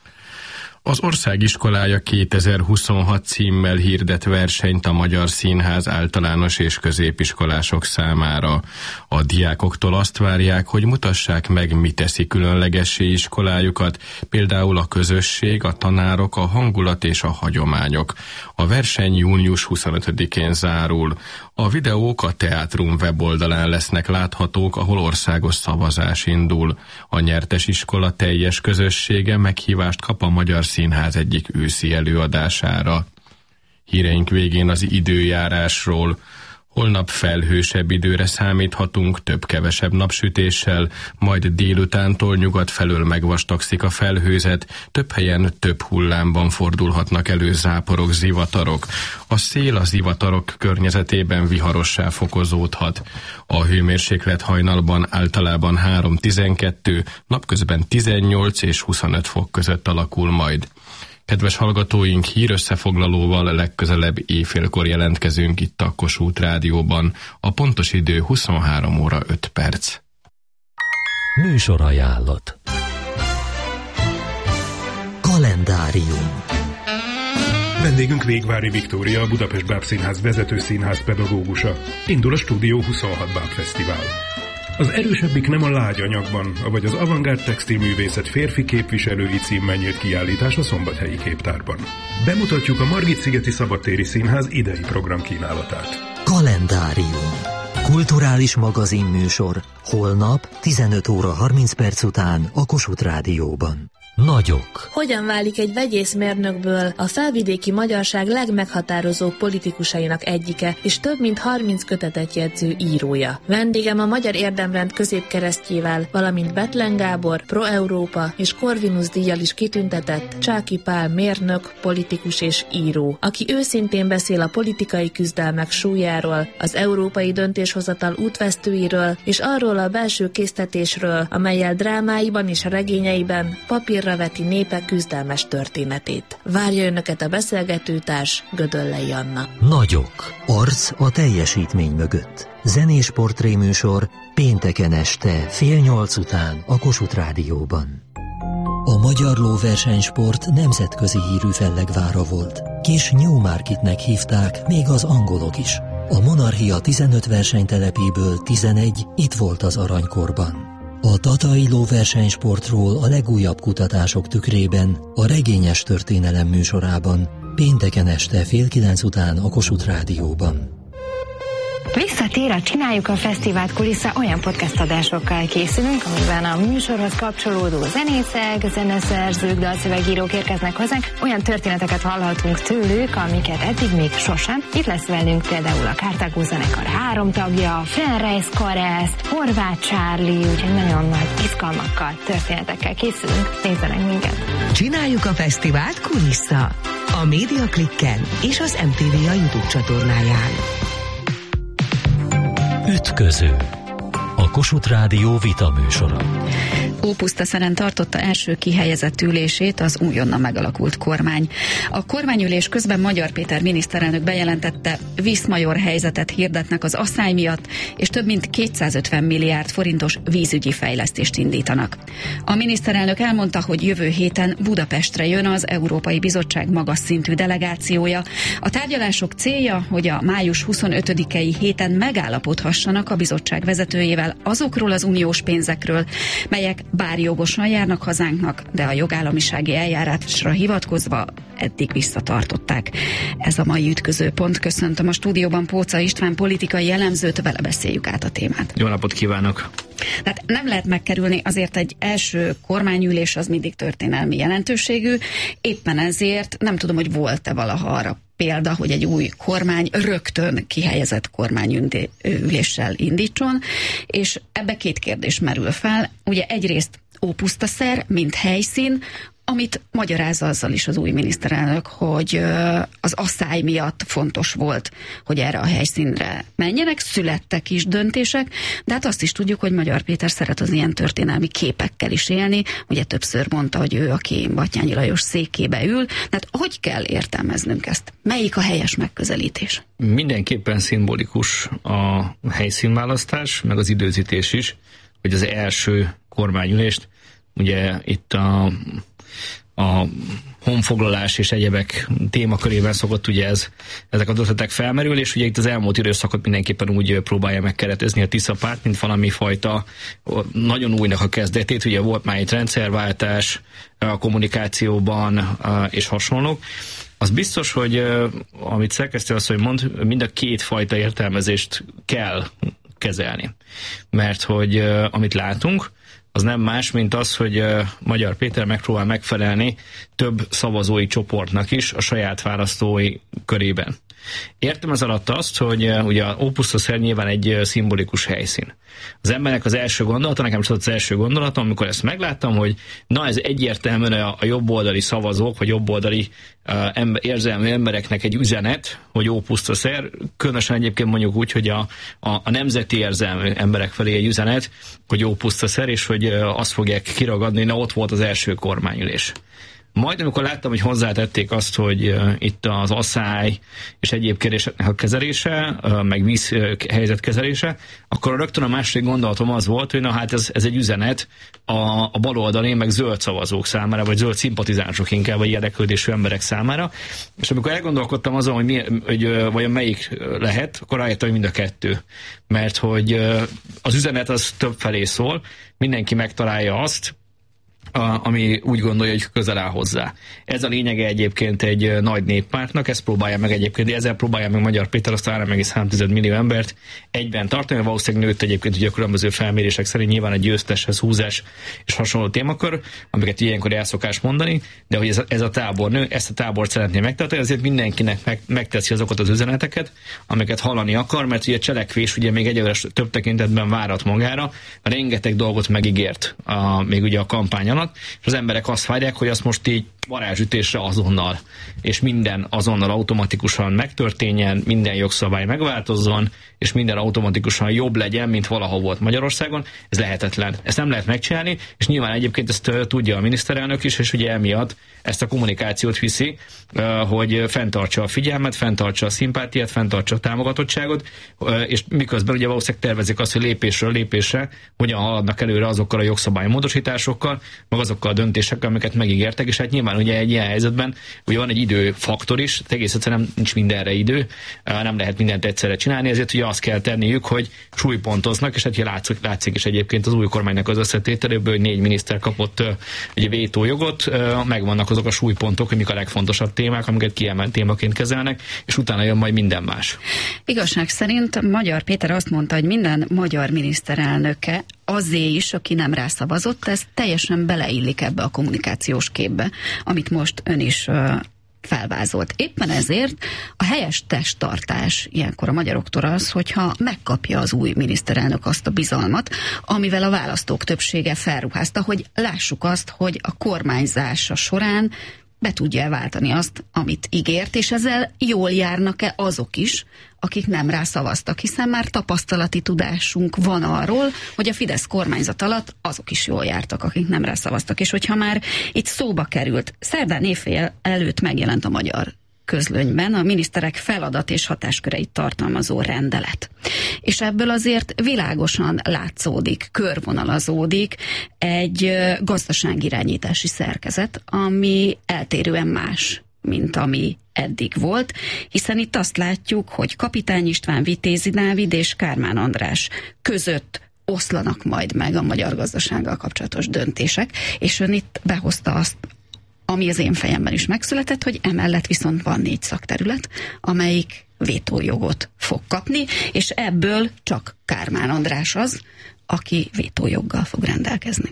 Az országiskolája kétezer-huszonhat címmel hirdet versenyt a Magyar Színház általános és középiskolások számára. A diákoktól azt várják, hogy mutassák meg, mi teszi különlegessé iskolájukat, például a közösség, a tanárok, a hangulat és a hagyományok. A verseny június huszonötödikén zárul. A videók a Teátrum weboldalán lesznek láthatók, ahol országos szavazás indul. A nyertes iskola teljes közössége meghívást kap a Magyar Színház egyik őszi előadására. Híreink végén az időjárásról. Holnap felhősebb időre számíthatunk, több-kevesebb napsütéssel, majd délutántól nyugat felől megvastagszik a felhőzet, több helyen több hullámban fordulhatnak elő záporok, zivatarok. A szél a zivatarok környezetében viharossá fokozódhat. A hőmérséklet hajnalban általában három tizenkettő, napközben tizennyolc és huszonöt fok között alakul majd. Kedves hallgatóink, hírösszefoglalóval legközelebb éjfélkor jelentkezünk itt a Kossuth Rádióban. A pontos idő huszonhárom óra öt perc. Műsorajánlat. Kalendárium. Vendégünk Végvári Viktória, a Budapest Bábszínház vezető színház pedagógusa. Indul a Stúdió huszonhat Bábfesztivál. Az erősebbik nem a lágy anyagban, vagy az avantgárd textilművészet férfi képviselői címmel nyílt kiállítás a Szombathelyi Képtárban. Bemutatjuk a Margit-szigeti Szabadtéri Színház idei programkínálatát. Kalendárium. Kulturális magazinműsor. Holnap tizenöt óra harminc perc után a Kossuth Rádióban. Nagyok. Hogyan válik egy vegyészmérnökből a felvidéki magyarság legmeghatározóbb politikusainak egyike, és több mint harminc kötetet jegyző írója. Vendégem a Magyar Érdemrend középkeresztjével, valamint Bethlen Gábor, Pro-Európa és Corvinus díjjal is kitüntetett Csáky Pál mérnök, politikus és író, aki őszintén beszél a politikai küzdelmek súlyáról, az európai döntéshozatal útvesztőiről és arról a belső késztetésről, amellyel drámáiban és regényeiben papír veti népek küzdelmes történetét. Várja önöket a beszélgetőtárs, Gödöllei Anna. Nagyok. Arc a teljesítmény mögött. Zenés portréműsor pénteken este fél nyolc után a Kossuth Rádióban. A magyar lóversenysport nemzetközi hírű fellegvára volt. Kis Newmarketnek hívták még az angolok is. A Monarchia tizenöt versenytelepéből tizenegy itt volt az aranykorban. A tatai lóversenysportról a legújabb kutatások tükrében a Regényes Történelem műsorában pénteken este fél kilenc után a Kossuth Rádióban. Visszatér a Csináljuk a Fesztivált kulissza, olyan podcast adásokkal készülünk, amiben a műsorhoz kapcsolódó zenészek, zeneszerzők, dalszövegírók érkeznek hozzánk, olyan történeteket hallhatunk tőlük, amiket eddig még sosem. Itt lesz velünk például a Carthago zenekar három tagja, Fenreis Karesz, Horváth Charlie, úgyhogy nagyon nagy izgalmakkal, történetekkel készülünk. Nézzenek minket! Csináljuk a Fesztivált kulissza, a Média Klikken és az em té vé a YouTube csatornáján. Ütköző. A Kossuth Rádió vita műsora. Ópusztaszeren tartotta első kihelyezett ülését az újonnan megalakult kormány. A kormányülés közben Magyar Péter miniszterelnök bejelentette, Viszmajor helyzetet hirdetnek az asszály miatt, és több mint kétszázötven milliárd forintos vízügyi fejlesztést indítanak. A miniszterelnök elmondta, hogy jövő héten Budapestre jön az Európai Bizottság magas szintű delegációja. A tárgyalások célja, hogy a május huszonötödikei héten megállapodhassanak a bizottság vezetőjével azokról az uniós pénzekről, melyek bár jogosan járnak hazánknak, de a jogállamisági eljárásra hivatkozva eddig visszatartották. Ez a mai ütköző pont. Köszöntöm a stúdióban Póca István politikai elemzőt, vele beszéljük át a témát. Jó napot kívánok! Tehát nem lehet megkerülni, azért egy első kormányülés az mindig történelmi jelentőségű, éppen ezért nem tudom, hogy volt-e valaha arra példa, hogy egy új kormány rögtön kihelyezett kormányüléssel indítson, és ebbe két kérdés merül fel. Ugye egyrészt Ópusztaszer, mint helyszín, amit magyaráz azzal is az új miniszterelnök, hogy az asszály miatt fontos volt, hogy erre a helyszínre menjenek, születtek is döntések, de hát azt is tudjuk, hogy Magyar Péter szeret az ilyen történelmi képekkel is élni, ugye többször mondta, hogy ő, aki Batthyány Lajos székébe ül, tehát hogy kell értelmeznünk ezt? Melyik a helyes megközelítés? Mindenképpen szimbolikus a helyszínválasztás, meg az időzítés is, hogy az első kormányülést, ugye itt a a honfoglalás és egyebek témakörében szokott ugye ez, ezek a ötletek felmerül, és ugye itt az elmúlt időszakot mindenképpen úgy próbálja megkeretezni a Tisza párt, mint valami fajta nagyon újnak a kezdetét, ugye volt már egy rendszerváltás a kommunikációban és hasonlók. Az biztos, hogy amit szerkesztő asszony mond, mind a két fajta értelmezést kell kezelni. Mert hogy amit látunk, az nem más, mint az, hogy uh, Magyar Péter megpróbál megfelelni több szavazói csoportnak is a saját választói körében. Értem ez alatt azt, hogy uh, ugye a Ópusztaszer nyilván egy uh, szimbolikus helyszín. Az embernek az első gondolata, nekem is az első gondolatom, amikor ezt megláttam, hogy na ez egyértelműen a, a jobboldali szavazók, vagy jobboldali uh, ember, érzelmű embereknek egy üzenet, hogy Ópusztaszer, különösen egyébként mondjuk úgy, hogy a, a, a nemzeti érzelmű emberek felé egy üzenet, hogy Ópusztaszer, és hogy uh, azt fogják kiragadni, na ott volt az első kormányülés. Majd amikor láttam, hogy hozzátették azt, hogy uh, itt az asszály és egyéb kérdéseknek a kezelése, uh, meg vízhelyzet kezelése, akkor rögtön a második gondolatom az volt, hogy na hát ez, ez egy üzenet a, a baloldali, meg zöld szavazók számára, vagy zöld szimpatizánsok inkább, vagy érdeklődésű emberek számára. És amikor elgondolkodtam azon, hogy, mi, hogy uh, vajon melyik lehet, akkor rájöttem, hogy mind a kettő. Mert hogy uh, az üzenet az több felé szól, mindenki megtalálja azt, A, ami úgy gondolja, hogy közel áll hozzá. Ez a lényege egyébként egy nagy néppártnak, ezt próbálja meg egyébként, ezzel próbálja meg Magyar Péter azt a három egész három millió embert egyben tartani, valószínűleg nőtt egyébként ugye a különböző felmérések szerint nyilván egy győzteshez húzás és hasonló témakör, amiket ilyenkor el szokás mondani, de hogy ez a, ez a tábor nő, ezt a tábort szeretné megtartani, ezért mindenkinek meg, megteszi azokat az üzeneteket, amiket hallani akar, mert ugye a cselekvés ugye még egyelőre több tekintetben várat magára, rengeteg dolgot megígért a, még ugye a kampány alatt, és az emberek azt várják, hogy azt most így varázsütésre azonnal, és minden azonnal automatikusan megtörténjen, minden jogszabály megváltozzon, és minden automatikusan jobb legyen, mint valaha volt Magyarországon. Ez lehetetlen. Ezt nem lehet megcsinálni, és nyilván egyébként ezt tudja a miniszterelnök is, és ugye emiatt ezt a kommunikációt viszi, hogy fenntartsa a figyelmet, fenntartsa a szimpátiát, fenntartsa a támogatottságot, és miközben ugye valószínűleg tervezik azt, hogy lépésről lépésre hogyan haladnak előre azokkal a jogszabálymódosításokkal, meg azokkal a döntésekkel, amiket megígértek, és hát nyilván ugye egy ilyen helyzetben ugye van egy időfaktor is, egész egyszerűen nincs mindenre idő, nem lehet mindent egyszerre csinálni, ezért ugye azt kell tenniük, hogy súlypontoznak, és hát ugye látszik, látszik is egyébként az új kormánynak az összetételéből, hogy négy miniszter kapott ugye vétójogot, megvannak azok a súlypontok, hogy mik a legfontosabb témák, amiket kiemelt témaként kezelnek, és utána jön majd minden más. Igazság szerint Magyar Péter azt mondta, hogy minden magyar miniszterelnöke azé is, aki nem rászavazott, ez teljesen beleillik ebbe a kommunikációs képbe, amit most ön is uh, felvázolt. Éppen ezért a helyes testtartás ilyenkor a magyaroktól az, hogyha megkapja az új miniszterelnök azt a bizalmat, amivel a választók többsége felruházta, hogy lássuk azt, hogy a kormányzása során be tudja váltani azt, amit ígért, és ezzel jól járnak-e azok is, akik nem rá szavaztak, hiszen már tapasztalati tudásunk van arról, hogy a Fidesz kormányzat alatt azok is jól jártak, akik nem rá szavaztak. És hogyha már itt szóba került, szerdán éjfél előtt megjelent a Magyar Közlönyben a miniszterek feladat és hatásköreit tartalmazó rendelet. És ebből azért világosan látszódik, körvonalazódik egy gazdaságirányítási szerkezet, ami eltérően más, mint ami eddig volt, hiszen itt azt látjuk, hogy Kapitány István, Vitézi Dávid és Kármán András között oszlanak majd meg a magyar gazdasággal kapcsolatos döntések, és ön itt behozta azt, ami az én fejemben is megszületett, hogy emellett viszont van négy szakterület, amelyik vétójogot fog kapni, és ebből csak Kármán András az, aki vétójoggal fog rendelkezni.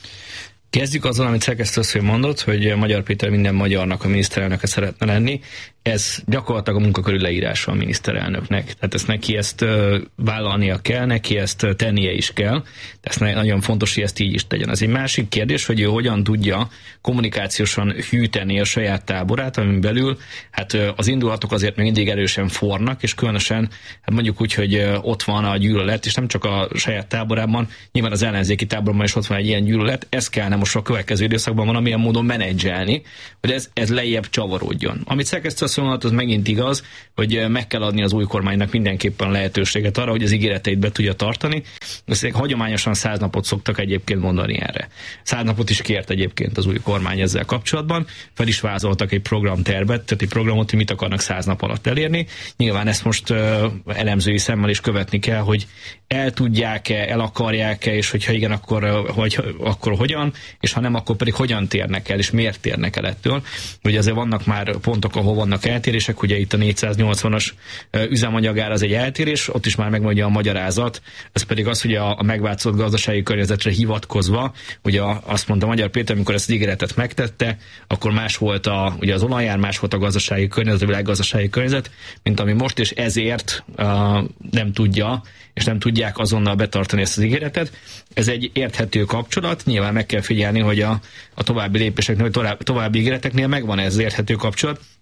Kezdjük azzal, amit szerkesztőasszony mondott, hogy Magyar Péter minden magyarnak a miniszterelnöke szeretne lenni. Ez gyakorlatilag a munkakörű leírása a miniszterelnöknek. Tehát ezt neki ezt uh, vállalnia kell, neki ezt uh, tennie is kell. De ez nagyon fontos, hogy ezt így is tegyen. Ez egy másik kérdés, hogy ő hogyan tudja kommunikációsan hűteni a saját táborát, amin belül hát uh, az indulatok azért még mindig erősen fornak, és különösen hát mondjuk úgy, hogy uh, ott van a gyűlölet, és nem csak a saját táborában, nyilván az ellenzéki táborban is ott van egy ilyen gyűlölet, ez kellene most a következő időszakban valamilyen módon menedzselni, hogy ez, ez lejjebb csavarodjon. Amit szerkesztő az megint igaz, hogy meg kell adni az új kormánynak mindenképpen lehetőséget arra, hogy az ígéreteit be tudja tartani. Ezt hagyományosan száz napot szoktak egyébként mondani erre. Száz napot is kért egyébként az új kormány ezzel kapcsolatban. Fel is vázoltak egy programtervet, tehát egy programot, hogy mit akarnak száz nap alatt elérni. Nyilván ezt most uh, elemzői szemmel is követni kell, hogy el tudják-e, el akarják-e, és hogyha igen, akkor, hogy, akkor hogyan, és ha nem, akkor pedig hogyan térnek el, és miért térnek el ettől. Ugye azért vannak már pontok, ahol vannak eltérések, ugye itt a négyszáznyolcvanas üzemanyagár az egy eltérés, ott is már megmondja a magyarázat, ez pedig az, hogy a, a megváltozott gazdasági környezetre hivatkozva, ugye azt mondta Magyar Péter, amikor ezt az ígéretet megtette, akkor más volt a, ugye az olajár, más volt a gazdasági környezet, a világgazdasági környezet, mint ami most, és ezért uh, nem tudja, és nem tudják azonnal betartani ezt az ígéretet. Ez egy érthető kapcsolat, nyilván meg kell figyelni, hogy a, a további lépéseknél, további ígéreteknél megvan ez az érthető kapcsolat,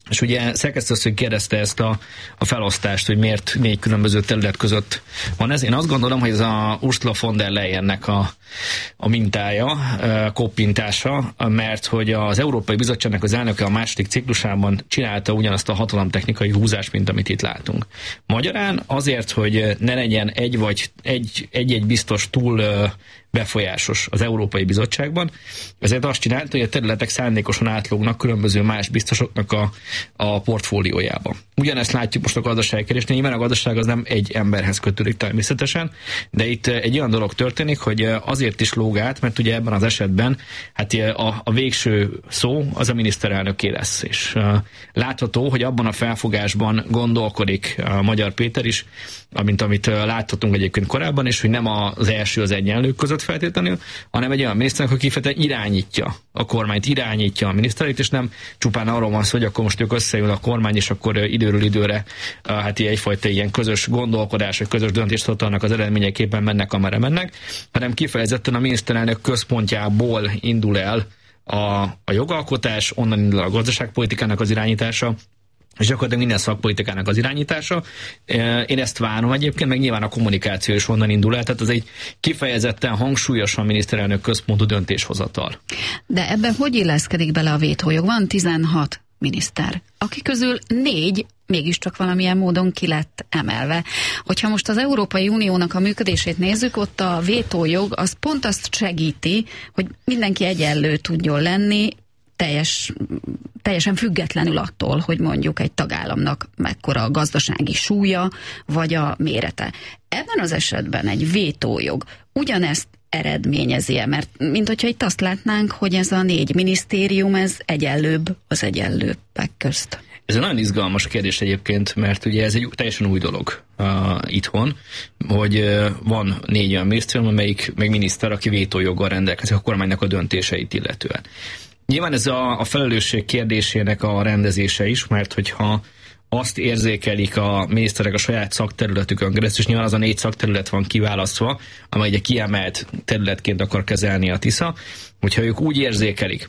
És ugye szerkesztőasszony kérdezte ezt a, a felosztást, hogy miért négy különböző terület között van ez. Én azt gondolom, hogy ez a Ursula von der Leyennek a, a mintája, koppintása, mert hogy az Európai Bizottságnak az elnöke a második ciklusában csinálta ugyanazt a hatalomtechnikai húzást, mint amit itt látunk. Magyarán azért, hogy ne legyen egy vagy egy-egy biztos túl befolyásos az Európai Bizottságban, ezért azt csinálta, hogy a területek szándékosan átlógnak különböző más biztosoknak a, a portfóliójába. Ugyanezt látjuk most a gazdaságkeresésnél, nyilván a gazdaság az nem egy emberhez kötődik természetesen, de itt egy olyan dolog történik, hogy azért is lóg át, mert ugye ebben az esetben hát a, a végső szó az a miniszterelnöké lesz. És látható, hogy abban a felfogásban gondolkodik a Magyar Péter is, amint amit láthatunk egyébként korábban, és hogy nem az első az egyenlők között feltétlenül, hanem egy olyan miniszternek, aki kifejezetten irányítja a kormányt, irányítja a miniszterét, és nem csupán arról van szó, hogy akkor most ők összeül a kormány, és akkor időről időre hát egyfajta ilyen közös gondolkodás, vagy közös döntéshozatalnak az eredményeképpen mennek, amerre mennek, hanem kifejezetten a miniszterelnök központjából indul el a, a jogalkotás, onnan indul a gazdaságpolitikának az irányítása, és gyakorlatilag minden szakpolitikának az irányítása. Én ezt várom egyébként, meg nyilván a kommunikáció is onnan indul el, tehát ez egy kifejezetten hangsúlyosan miniszterelnök központú döntéshozatal. De ebben hogy illeszkedik bele a vétójog? Van tizenhat miniszter, aki közül négy mégiscsak valamilyen módon ki lett emelve. Hogyha most az Európai Uniónak a működését nézzük, ott a vétójog az pont azt segíti, hogy mindenki egyenlő tudjon lenni, teljes, teljesen függetlenül attól, hogy mondjuk egy tagállamnak mekkora a gazdasági súlya, vagy a mérete. Ebben az esetben egy vétójog ugyanezt eredményezi-e? Mert mint hogyha itt azt látnánk, hogy ez a négy minisztérium, ez egyenlőbb az egyenlőbbek közt. Ez egy nagyon izgalmas kérdés egyébként, mert ugye ez egy teljesen új dolog uh, itthon, hogy uh, van négy olyan minisztérium, amelyik meg miniszter, aki vétójoggal rendelkezik a kormánynak a döntéseit illetően. Nyilván ez a, a felelősség kérdésének a rendezése is, mert hogyha azt érzékelik a miniszterek a saját szakterületükön keresztül, és nyilván az a négy szakterület van kiválasztva, amely egy kiemelt területként akar kezelni a TISZA, hogyha ők úgy érzékelik,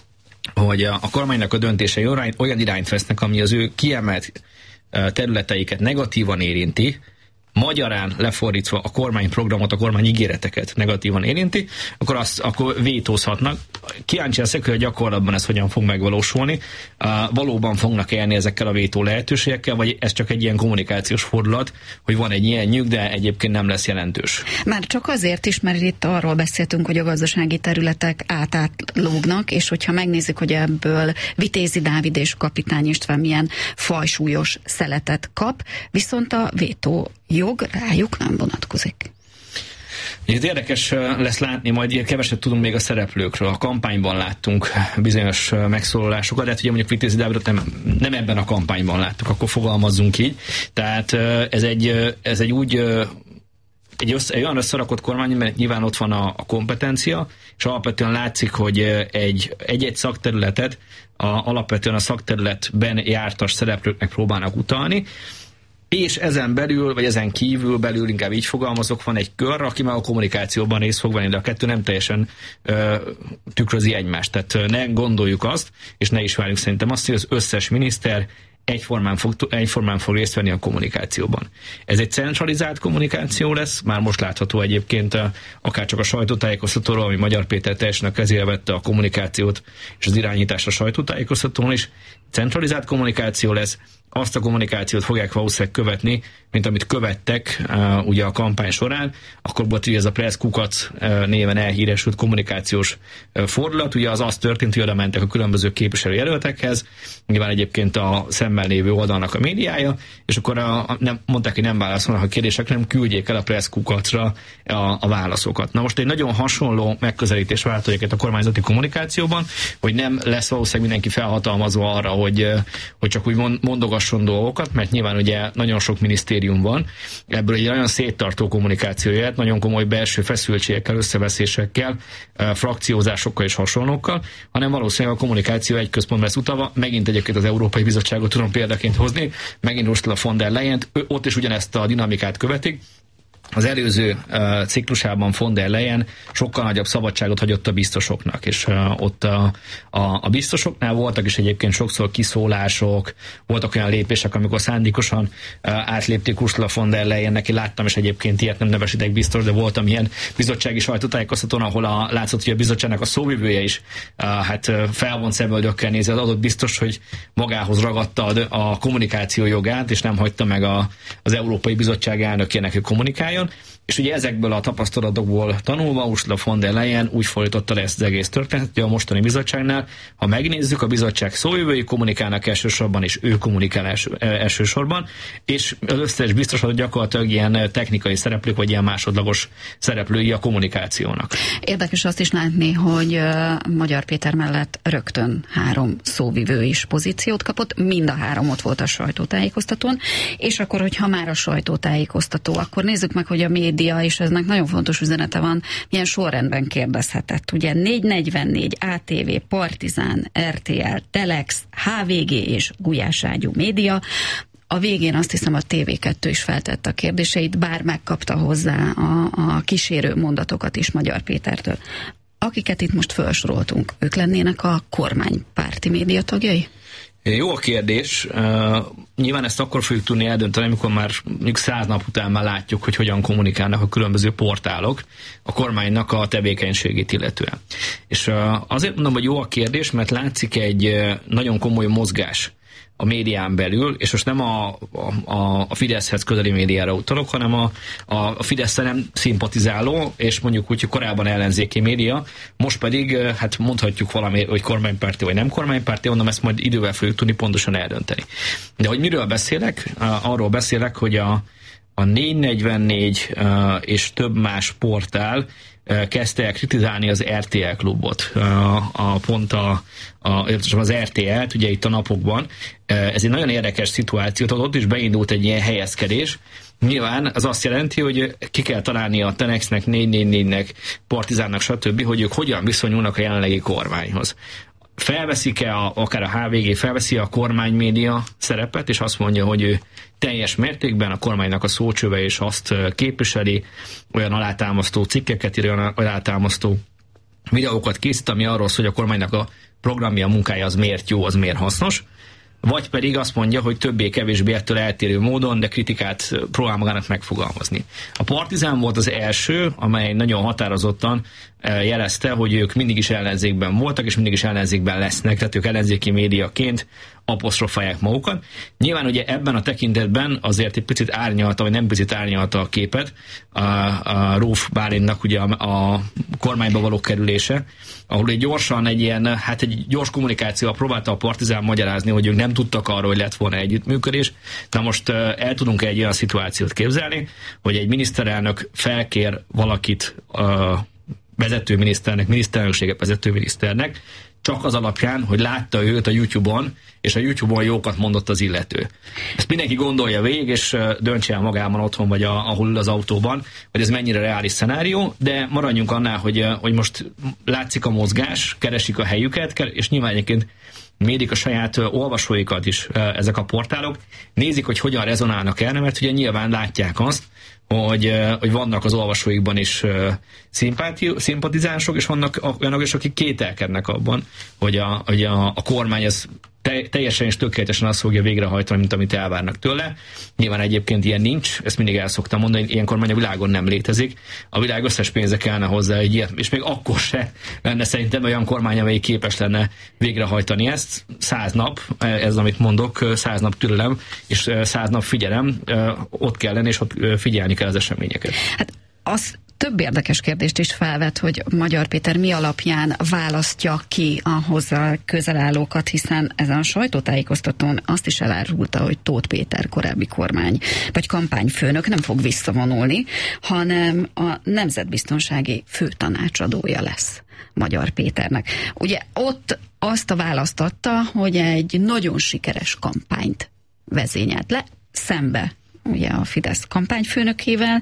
hogy a, a kormánynak a döntései olyan irányt vesznek, ami az ő kiemelt területeiket negatívan érinti, magyarán lefordítva a kormányprogramot, a kormány ígéreteket negatívan érinti, akkor azt akkor vétózhatnak. Kíváncsi leszek, hogy a gyakorlatban ez hogyan fog megvalósulni. Uh, valóban fognak élni ezekkel a vétó lehetőségekkel, vagy ez csak egy ilyen kommunikációs fordulat, hogy van egy ilyen nyug, de egyébként nem lesz jelentős. Már csak azért is, mert itt arról beszéltünk, hogy a gazdasági területek átátlógnak, és hogyha megnézzük, hogy ebből Vitézi Dávid és Kapitány István milyen fajsúlyos szeletet kap, viszont a vétó jog rájuk nem vonatkozik. Ez érdekes lesz látni, majd keveset tudunk még a szereplőkről. A kampányban láttunk bizonyos megszólalásokat, de hát ugye mondjuk Vitézi Dávidot nem, nem ebben a kampányban láttuk, akkor fogalmazzunk így. Tehát ez egy, ez egy úgy egy, össze, egy olyan összerakott kormány, mert nyilván ott van a, a kompetencia, és alapvetően látszik, hogy egy, egy-egy szakterületet a, alapvetően a szakterületben jártas szereplőknek próbálnak utalni, és ezen belül, vagy ezen kívül belül, inkább így fogalmazok, van egy kör, aki már a kommunikációban részt fog venni, de a kettő nem teljesen ö, tükrözi egymást. Tehát ne gondoljuk azt, és ne is várjuk szerintem azt, hogy az összes miniszter egyformán fog, egyformán fog részt venni a kommunikációban. Ez egy centralizált kommunikáció lesz, már most látható egyébként akár csak a sajtótájékoztatóról, ami Magyar Péter teljesen a kezére vette a kommunikációt és az irányítást a sajtótájékoztatón is. Centralizált kommunikáció lesz, azt a kommunikációt fogják valószínűleg követni, mint amit követtek uh, ugye a kampány során, akkor volt ugye ez a Press Kukac uh, néven elhíresült kommunikációs uh, fordulat, ugye az az történt, hogy oda mentek a különböző képviselőjelöltekhez, nyilván egyébként a szemmel lévő oldalnak a médiája, és akkor a, a, nem, mondták, hogy nem válaszolnak a kérdésekre, nem küldjék el a Press Kukacra a, a válaszokat. Na most egy nagyon hasonló megközelítés változik a kormányzati kommunikációban, hogy nem lesz valószínűleg mindenki felhatalmazva arra, hogy, hogy csak úgy mondogasson dolgokat, mert nyilván ugye nagyon sok minisztérium van, ebből egy nagyon széttartó kommunikáció jöhet, nagyon komoly belső feszültségekkel, összeveszésekkel, frakciózásokkal és hasonlókkal, hanem valószínűleg a kommunikáció egy központban lesz utalva, megint egyébként az Európai Bizottságot tudom példaként hozni, megint Ursula von der Leyent, ott is ugyanezt a dinamikát követik, az előző uh, ciklusában von der Leyen sokkal nagyobb szabadságot hagyott a biztosoknak, és uh, ott a, a, a biztosoknál voltak is egyébként sokszor kiszólások, voltak olyan lépések, amikor szándékosan uh, átlépték Ursula von der Leyen, neki láttam, és egyébként ilyet nem nevesítek biztos, de voltam ilyen bizottsági sajtótájékoztatón, ahol a, látszott, hogy a bizottságnak a szóvivője is uh, hát uh, felvont szemöldökkel nézi az adott biztos, hogy magához ragadta a, a kommunikáció jogát, és nem hagyta meg a, az Európai Bizottság elnökének, hogy kommunikáljon. És ugye ezekből a tapasztalatokból tanulva Ursula von der Leyen úgy fordította le ezt az egész történetet, hogy a mostani bizottságnál, ha megnézzük, a bizottság szójövői kommunikálnak elsősorban, és ő kommunikál els, elsősorban, és az összes biztos, hogy gyakorlatilag ilyen technikai szereplők, vagy ilyen másodlagos szereplői a kommunikációnak. Érdekes azt is látni, hogy Magyar Péter mellett rögtön három szóvivő is pozíciót kapott, mind a három ott volt a sajtótájékoztatón, és akkor, hogyha már a sajtótájékoztató, akkor nézzük meg, hogy a média, és eznek nagyon fontos üzenete van, milyen sorrendben kérdezhetett. Ugye négy negyvennégy, á té vé, Partizán, er té el, Telex, há vé gé és Gulyás Ágyú média. A végén azt hiszem a té vé kettő is feltette a kérdéseit, bár megkapta hozzá a, a kísérő mondatokat is Magyar Pétertől. Akiket itt most felsoroltunk, ők lennének a kormánypárti média tagjai? Jó a kérdés. Uh, nyilván ezt akkor fogjuk tudni eldönteni, amikor már mondjuk száz nap után már látjuk, hogy hogyan kommunikálnak a különböző portálok a kormánynak a tevékenységét illetően. És uh, azért mondom, hogy jó a kérdés, mert látszik egy uh, nagyon komoly mozgás a médián belül, és most nem a, a, a Fideszhez közeli médiára utalok, hanem a, a Fideszre nem szimpatizáló, és mondjuk úgy, hogy korábban ellenzéki média, most pedig, hát mondhatjuk valami, hogy kormánypárti vagy nem kormánypárti, mondom, ezt majd idővel fogjuk tudni pontosan eldönteni. De hogy miről beszélek? Arról beszélek, hogy a, a négy negyvennégy és több más portál kezdte el kritizálni az er té el klubot, a, a pont a, a, az er té el-t, ugye itt a napokban. Ez egy nagyon érdekes szituáció, ott is beindult egy ilyen helyezkedés. Nyilván az azt jelenti, hogy ki kell találni a Telexnek, négy négy négynek, Partizánnak, stb., hogy ők hogyan viszonyulnak a jelenlegi kormányhoz. Felveszik-e a, akár a há vé gé, felveszi a kormánymédia szerepet, és azt mondja, hogy ő teljes mértékben a kormánynak a szócsöve, és azt képviseli, olyan alátámasztó cikkeket, olyan alátámasztó videókat készít, ami arról szól, hogy a kormánynak a programja, a munkája az miért jó, az miért hasznos, vagy pedig azt mondja, hogy többé-kevésbé ettől eltérő módon, de kritikát próbál magának megfogalmazni. A Partizán volt az első, amely nagyon határozottan jelezte, hogy ők mindig is ellenzékben voltak, és mindig is ellenzékben lesznek, tehát ők ellenzéki médiaként apostrofálják magukat. Nyilván ugye ebben a tekintetben azért egy picit árnyalta, vagy nem picit árnyalta a képet a, a Róf Bálintnak ugye a, a kormányba való kerülése, ahol egy gyorsan egy ilyen, hát egy gyors kommunikációval próbálta a Partizán magyarázni, hogy ők nem tudtak arról, hogy lett volna együttműködés. Na most el tudunk egy olyan szituációt képzelni, hogy egy miniszterelnök felkér valakit a vezetőminiszternek, miniszterelnökséget vezetőminiszternek, csak az alapján, hogy látta őt a YouTube-on, és a YouTube-on jókat mondott az illető. Ezt mindenki gondolja végig, és döntse el magában otthon, vagy a, ahol ül az autóban, hogy ez mennyire reális szenárió, de maradjunk annál, hogy, hogy most látszik a mozgás, keresik a helyüket, és nyilván egyébként mérik a saját olvasóikat is ezek a portálok, nézik, hogy hogyan rezonálnak el, mert ugye nyilván látják azt, hogy, hogy vannak az olvasóikban is szimpatizánsok, és vannak olyanok is, akik kételkednek abban, hogy a, hogy a, a kormány ez teljesen és tökéletesen azt fogja végrehajtani, mint amit elvárnak tőle. Nyilván egyébként ilyen nincs, ezt mindig el szoktam mondani, ilyen kormány a világon nem létezik. A világ összes pénze kellene hozzá egy ilyet, és még akkor se lenne szerintem olyan kormány, amelyik képes lenne végrehajtani ezt. Száz nap, ez amit mondok, száz nap türelem, és száz nap figyelem, ott kell lenni, és ott figyelni kell az eseményeket. Hát az több érdekes kérdést is felvet, hogy Magyar Péter mi alapján választja ki a hozzá közel állókat, hiszen ezen a sajtótájékoztatón azt is elárulta, hogy Tóth Péter korábbi kormány vagy kampányfőnök nem fog visszavonulni, hanem a nemzetbiztonsági főtanácsadója lesz Magyar Péternek. Ugye ott azt a választ adta, hogy egy nagyon sikeres kampányt vezényelt le, szembe ugye a Fidesz kampányfőnökével,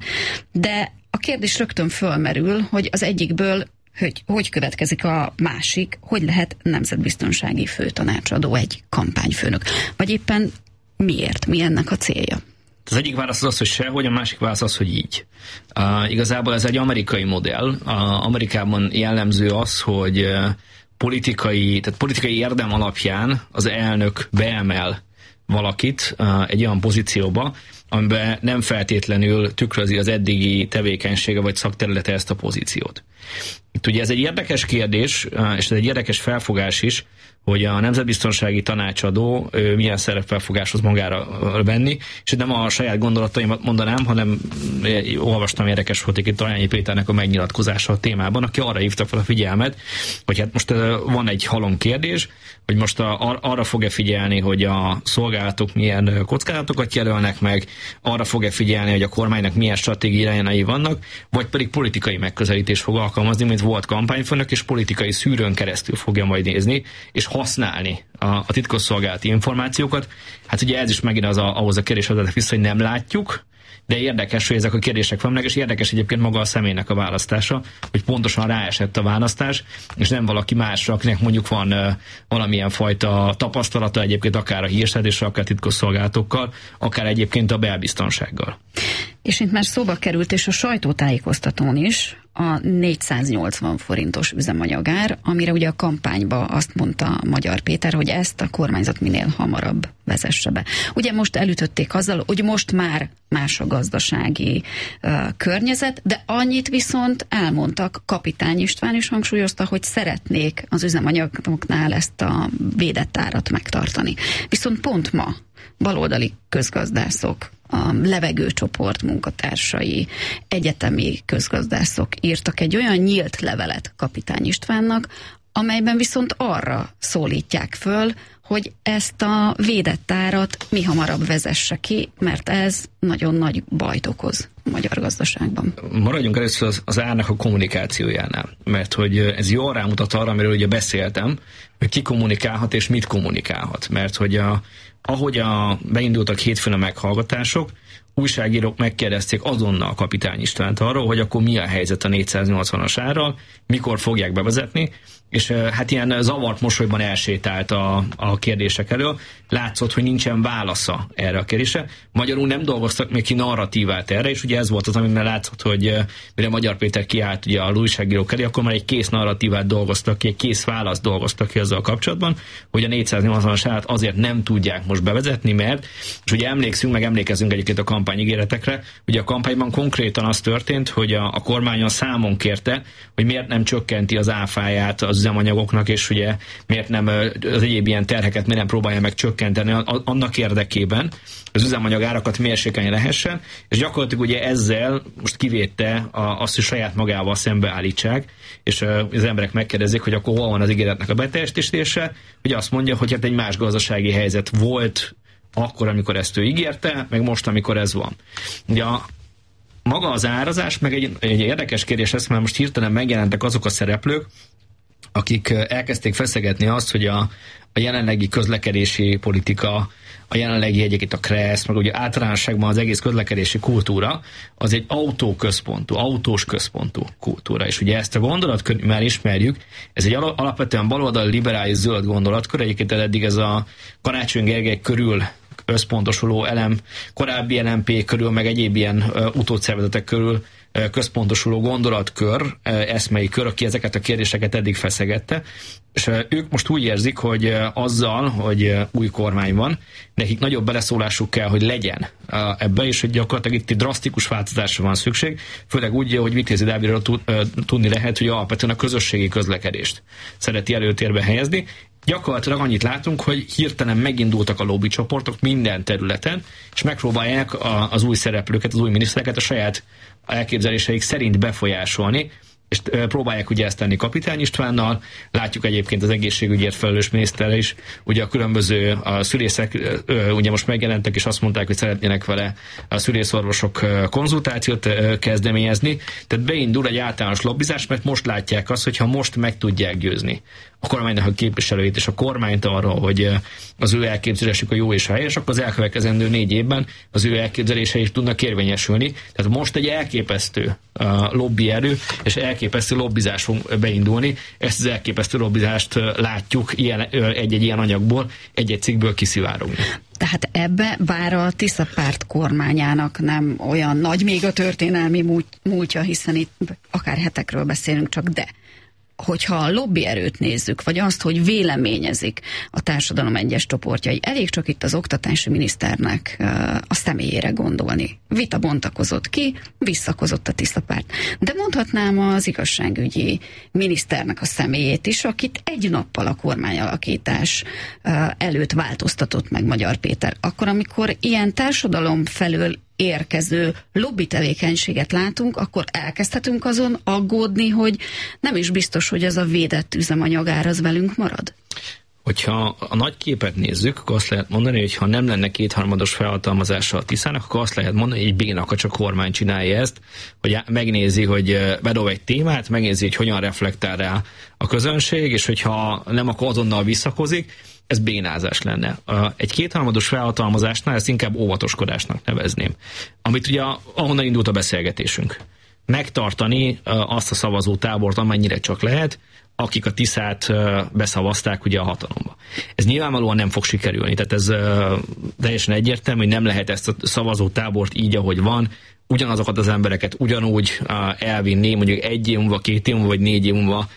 de a kérdés rögtön fölmerül, hogy az egyikből hogy, hogy következik a másik, hogy lehet nemzetbiztonsági főtanácsadó egy kampányfőnök. Vagy éppen miért? Mi ennek a célja? Az egyik válasz az az, hogy sehogy, a másik válasz az, hogy így. Uh, igazából ez egy amerikai modell. Uh, Amerikában jellemző az, hogy uh, politikai, tehát politikai érdem alapján az elnök beemel valakit uh, egy olyan pozícióba, amiben nem feltétlenül tükrözi az eddigi tevékenysége vagy szakterülete ezt a pozíciót. Itt ugye ez egy érdekes kérdés, és ez egy érdekes felfogás is, hogy a nemzetbiztonsági tanácsadó milyen szerepvel fog magára venni, és nem a saját gondolataimat mondanám, hanem olvastam, érdekes volt itt Tajányi Péternek a megnyilatkozása a témában, aki arra hívta fel a figyelmet, hogy hát most van egy halom kérdés, hogy most a, arra fog-e figyelni, hogy a szolgálatok milyen kockázatokat jelölnek meg, arra fog-e figyelni, hogy a kormánynak milyen stratégiái vannak, vagy pedig politikai megközelítés fog alkalmazni, mint volt kampányfőnök, és politikai szűrőn keresztül fogja majd nézni, és használni a, a titkosszolgálati információkat. Hát ugye ez is megint az a, ahhoz a kérdés adott vissza, hogy nem látjuk, de érdekes, hogy ezek a kérdések vannak, és érdekes egyébként maga a személynek a választása, hogy pontosan ráesett a választás, és nem valaki másra, akinek mondjuk van uh, valamilyen fajta tapasztalata egyébként akár a hírszerzéssel, akár titkosszolgálatokkal, akár egyébként a belbiztonsággal. És itt már szóba került, és a sajtótájékoztatón is a négyszáznyolcvan forintos üzemanyagár, amire ugye a kampányba azt mondta Magyar Péter, hogy ezt a kormányzat minél hamarabb vezesse be. Ugye most elütötték azzal, hogy most már más a gazdasági uh, környezet, de annyit viszont elmondtak, Kapitány István is hangsúlyozta, hogy szeretnék az üzemanyagoknál ezt a védett árat megtartani. Viszont pont ma baloldali közgazdászok, a levegőcsoport munkatársai, egyetemi közgazdászok írtak egy olyan nyílt levelet Kapitány Istvánnak, amelyben viszont arra szólítják föl, hogy ezt a védett árat mi hamarabb vezesse ki, mert ez nagyon nagy bajt okoz a magyar gazdaságban. Maradjunk először az, az árnak a kommunikációjánál, mert hogy ez jól rámutat arra, amiről ugye beszéltem, hogy ki kommunikálhat és mit kommunikálhat, mert hogy a ahogy a, beindultak hétfőn a meghallgatások, újságírók megkérdezték azonnal Kapitány Istvánt arról, hogy akkor mi a helyzet a négyszáznyolcvanas árral, mikor fogják bevezetni, és hát ilyen zavart mosolyban elsétált a, a kérdések elől. Látszott, hogy nincsen válasza erre a kérdésre. Magyarul nem dolgoztak még ki narratívát erre, és ugye ez volt az, amiben látszott, hogy mire Magyar Péter kiállt ugye a újságírók elé, akkor már egy kész narratívát dolgoztak ki, egy kész választ dolgoztak ki azzal kapcsolatban, hogy a négyszáznyolcvanas árat azért nem tudják most bevezetni, mert, és ugye emlékszünk, meg emlékezünk egyébként a kampányígéretekre, ugye a kampányban konkrétan az történt, hogy a, a kormány a számon kérte, hogy miért nem csökkenti az áfáját az üzemanyagoknak, és ugye miért nem az egyéb ilyen terheket miért nem próbálja meg csökkenteni annak érdekében, az üzemanyag árakat mérsékelni lehessen, és gyakorlatilag ugye ezzel most kivédte azt, hogy saját magával szembeállítsák, és az emberek megkérdezik, hogy akkor hol van az ígéretnek a beteljesítése, ugye azt mondja, hogy hát egy más gazdasági helyzet volt akkor, amikor ezt ő ígérte, meg most, amikor ez van. Ugye a maga az árazás, meg egy, egy érdekes kérdés lesz, mert most hirtelen megjelentek azok a szereplők, akik elkezdték feszegetni azt, hogy a, a jelenlegi közlekedési politika, a jelenlegi egyébként a KRESZ, meg ugye általánosságban az egész közlekedési kultúra, az egy autóközpontú, autós központú kultúra. És ugye ezt a gondolatkört már ismerjük, ez egy alapvetően baloldali liberális zöld gondolatkör, egyébként eddig ez a Karácsony Gergely körül összpontosuló elem, korábbi el em pé körül, meg egyéb ilyen uh, utódszervezetek körül uh, központosuló gondolatkör, uh, eszmei kör, aki ezeket a kérdéseket eddig feszegette, és uh, ők most úgy érzik, hogy uh, azzal, hogy uh, új kormány van, nekik nagyobb beleszólásuk kell, hogy legyen uh, ebbe, és hogy gyakorlatilag itt egy drasztikus változásra van szükség, főleg úgy, hogy Vitézi Dávidról tud, uh, tudni lehet, hogy alapvetően a közösségi közlekedést szereti előtérbe helyezni. Gyakorlatilag annyit látunk, hogy hirtelen megindultak a lobby csoportok minden területen, és megpróbálják az új szereplőket, az új minisztereket a saját elképzeléseik szerint befolyásolni, és próbálják ugye ezt tenni Kapitány Istvánnal, látjuk egyébként az egészségügyért felelős miniszterrel is, ugye a különböző a szülészek ugye most megjelentek, és azt mondták, hogy szeretnének vele a szülészorvosok konzultációt kezdeményezni, tehát beindul egy általános lobbizás, mert most látják azt, hogyha most meg tudják győzni a kormánynak a képviselőit és a kormányt arról, hogy az ő elképzelésük a jó és a helyes, akkor az elkövetkezendő négy évben az ő elképzelései is tudnak érvényesülni. Tehát most egy elképesztő lobby erő, és elképesztő lobbizás fog beindulni. Ezt az elképesztő lobbizást látjuk ilyen, egy-egy ilyen anyagból, egy-egy cikkből kiszivárogni. Tehát ebbe, bár a Tisza párt kormányának nem olyan nagy még a történelmi múlt, múltja, hiszen itt akár hetekről beszélünk csak, de hogyha a lobbyerőt nézzük, vagy azt, hogy véleményezik a társadalom egyes csoportjai, elég csak itt az oktatási miniszternek a személyére gondolni. Vita bontakozott ki, visszakozott a Tisza párt. De mondhatnám az igazságügyi miniszternek a személyét is, akit egy nappal a kormányalakítás előtt változtatott meg Magyar Péter. Akkor, amikor ilyen társadalom felől érkező lobby tevékenységet látunk, akkor elkezdhetünk azon aggódni, hogy nem is biztos, hogy ez a védett üzemanyagár az velünk marad. Hogyha a nagy képet nézzük, akkor azt lehet mondani, hogy ha nem lenne kétharmados felhatalmazása a Tiszának, akkor azt lehet mondani, hogy egy bénakacs a kormány csinálja ezt, hogy megnézi, hogy bedob egy témát, megnézi, hogy hogyan reflektál rá a közönség, és hogyha nem, akkor azonnal visszakozik, ez bénázás lenne. Egy kétharmados felhatalmazásnál ezt inkább óvatoskodásnak nevezném. Amit ugye ahonnan indult a beszélgetésünk. Megtartani azt a szavazó tábort, amennyire csak lehet, akik a Tiszát beszavazták ugye a hatalomba. Ez nyilvánvalóan nem fog sikerülni, tehát ez teljesen egyértelmű, hogy nem lehet ezt a szavazó tábort így, ahogy van, ugyanazokat az embereket ugyanúgy elvinni, mondjuk egy év múlva, két év múlva, vagy négy év múlva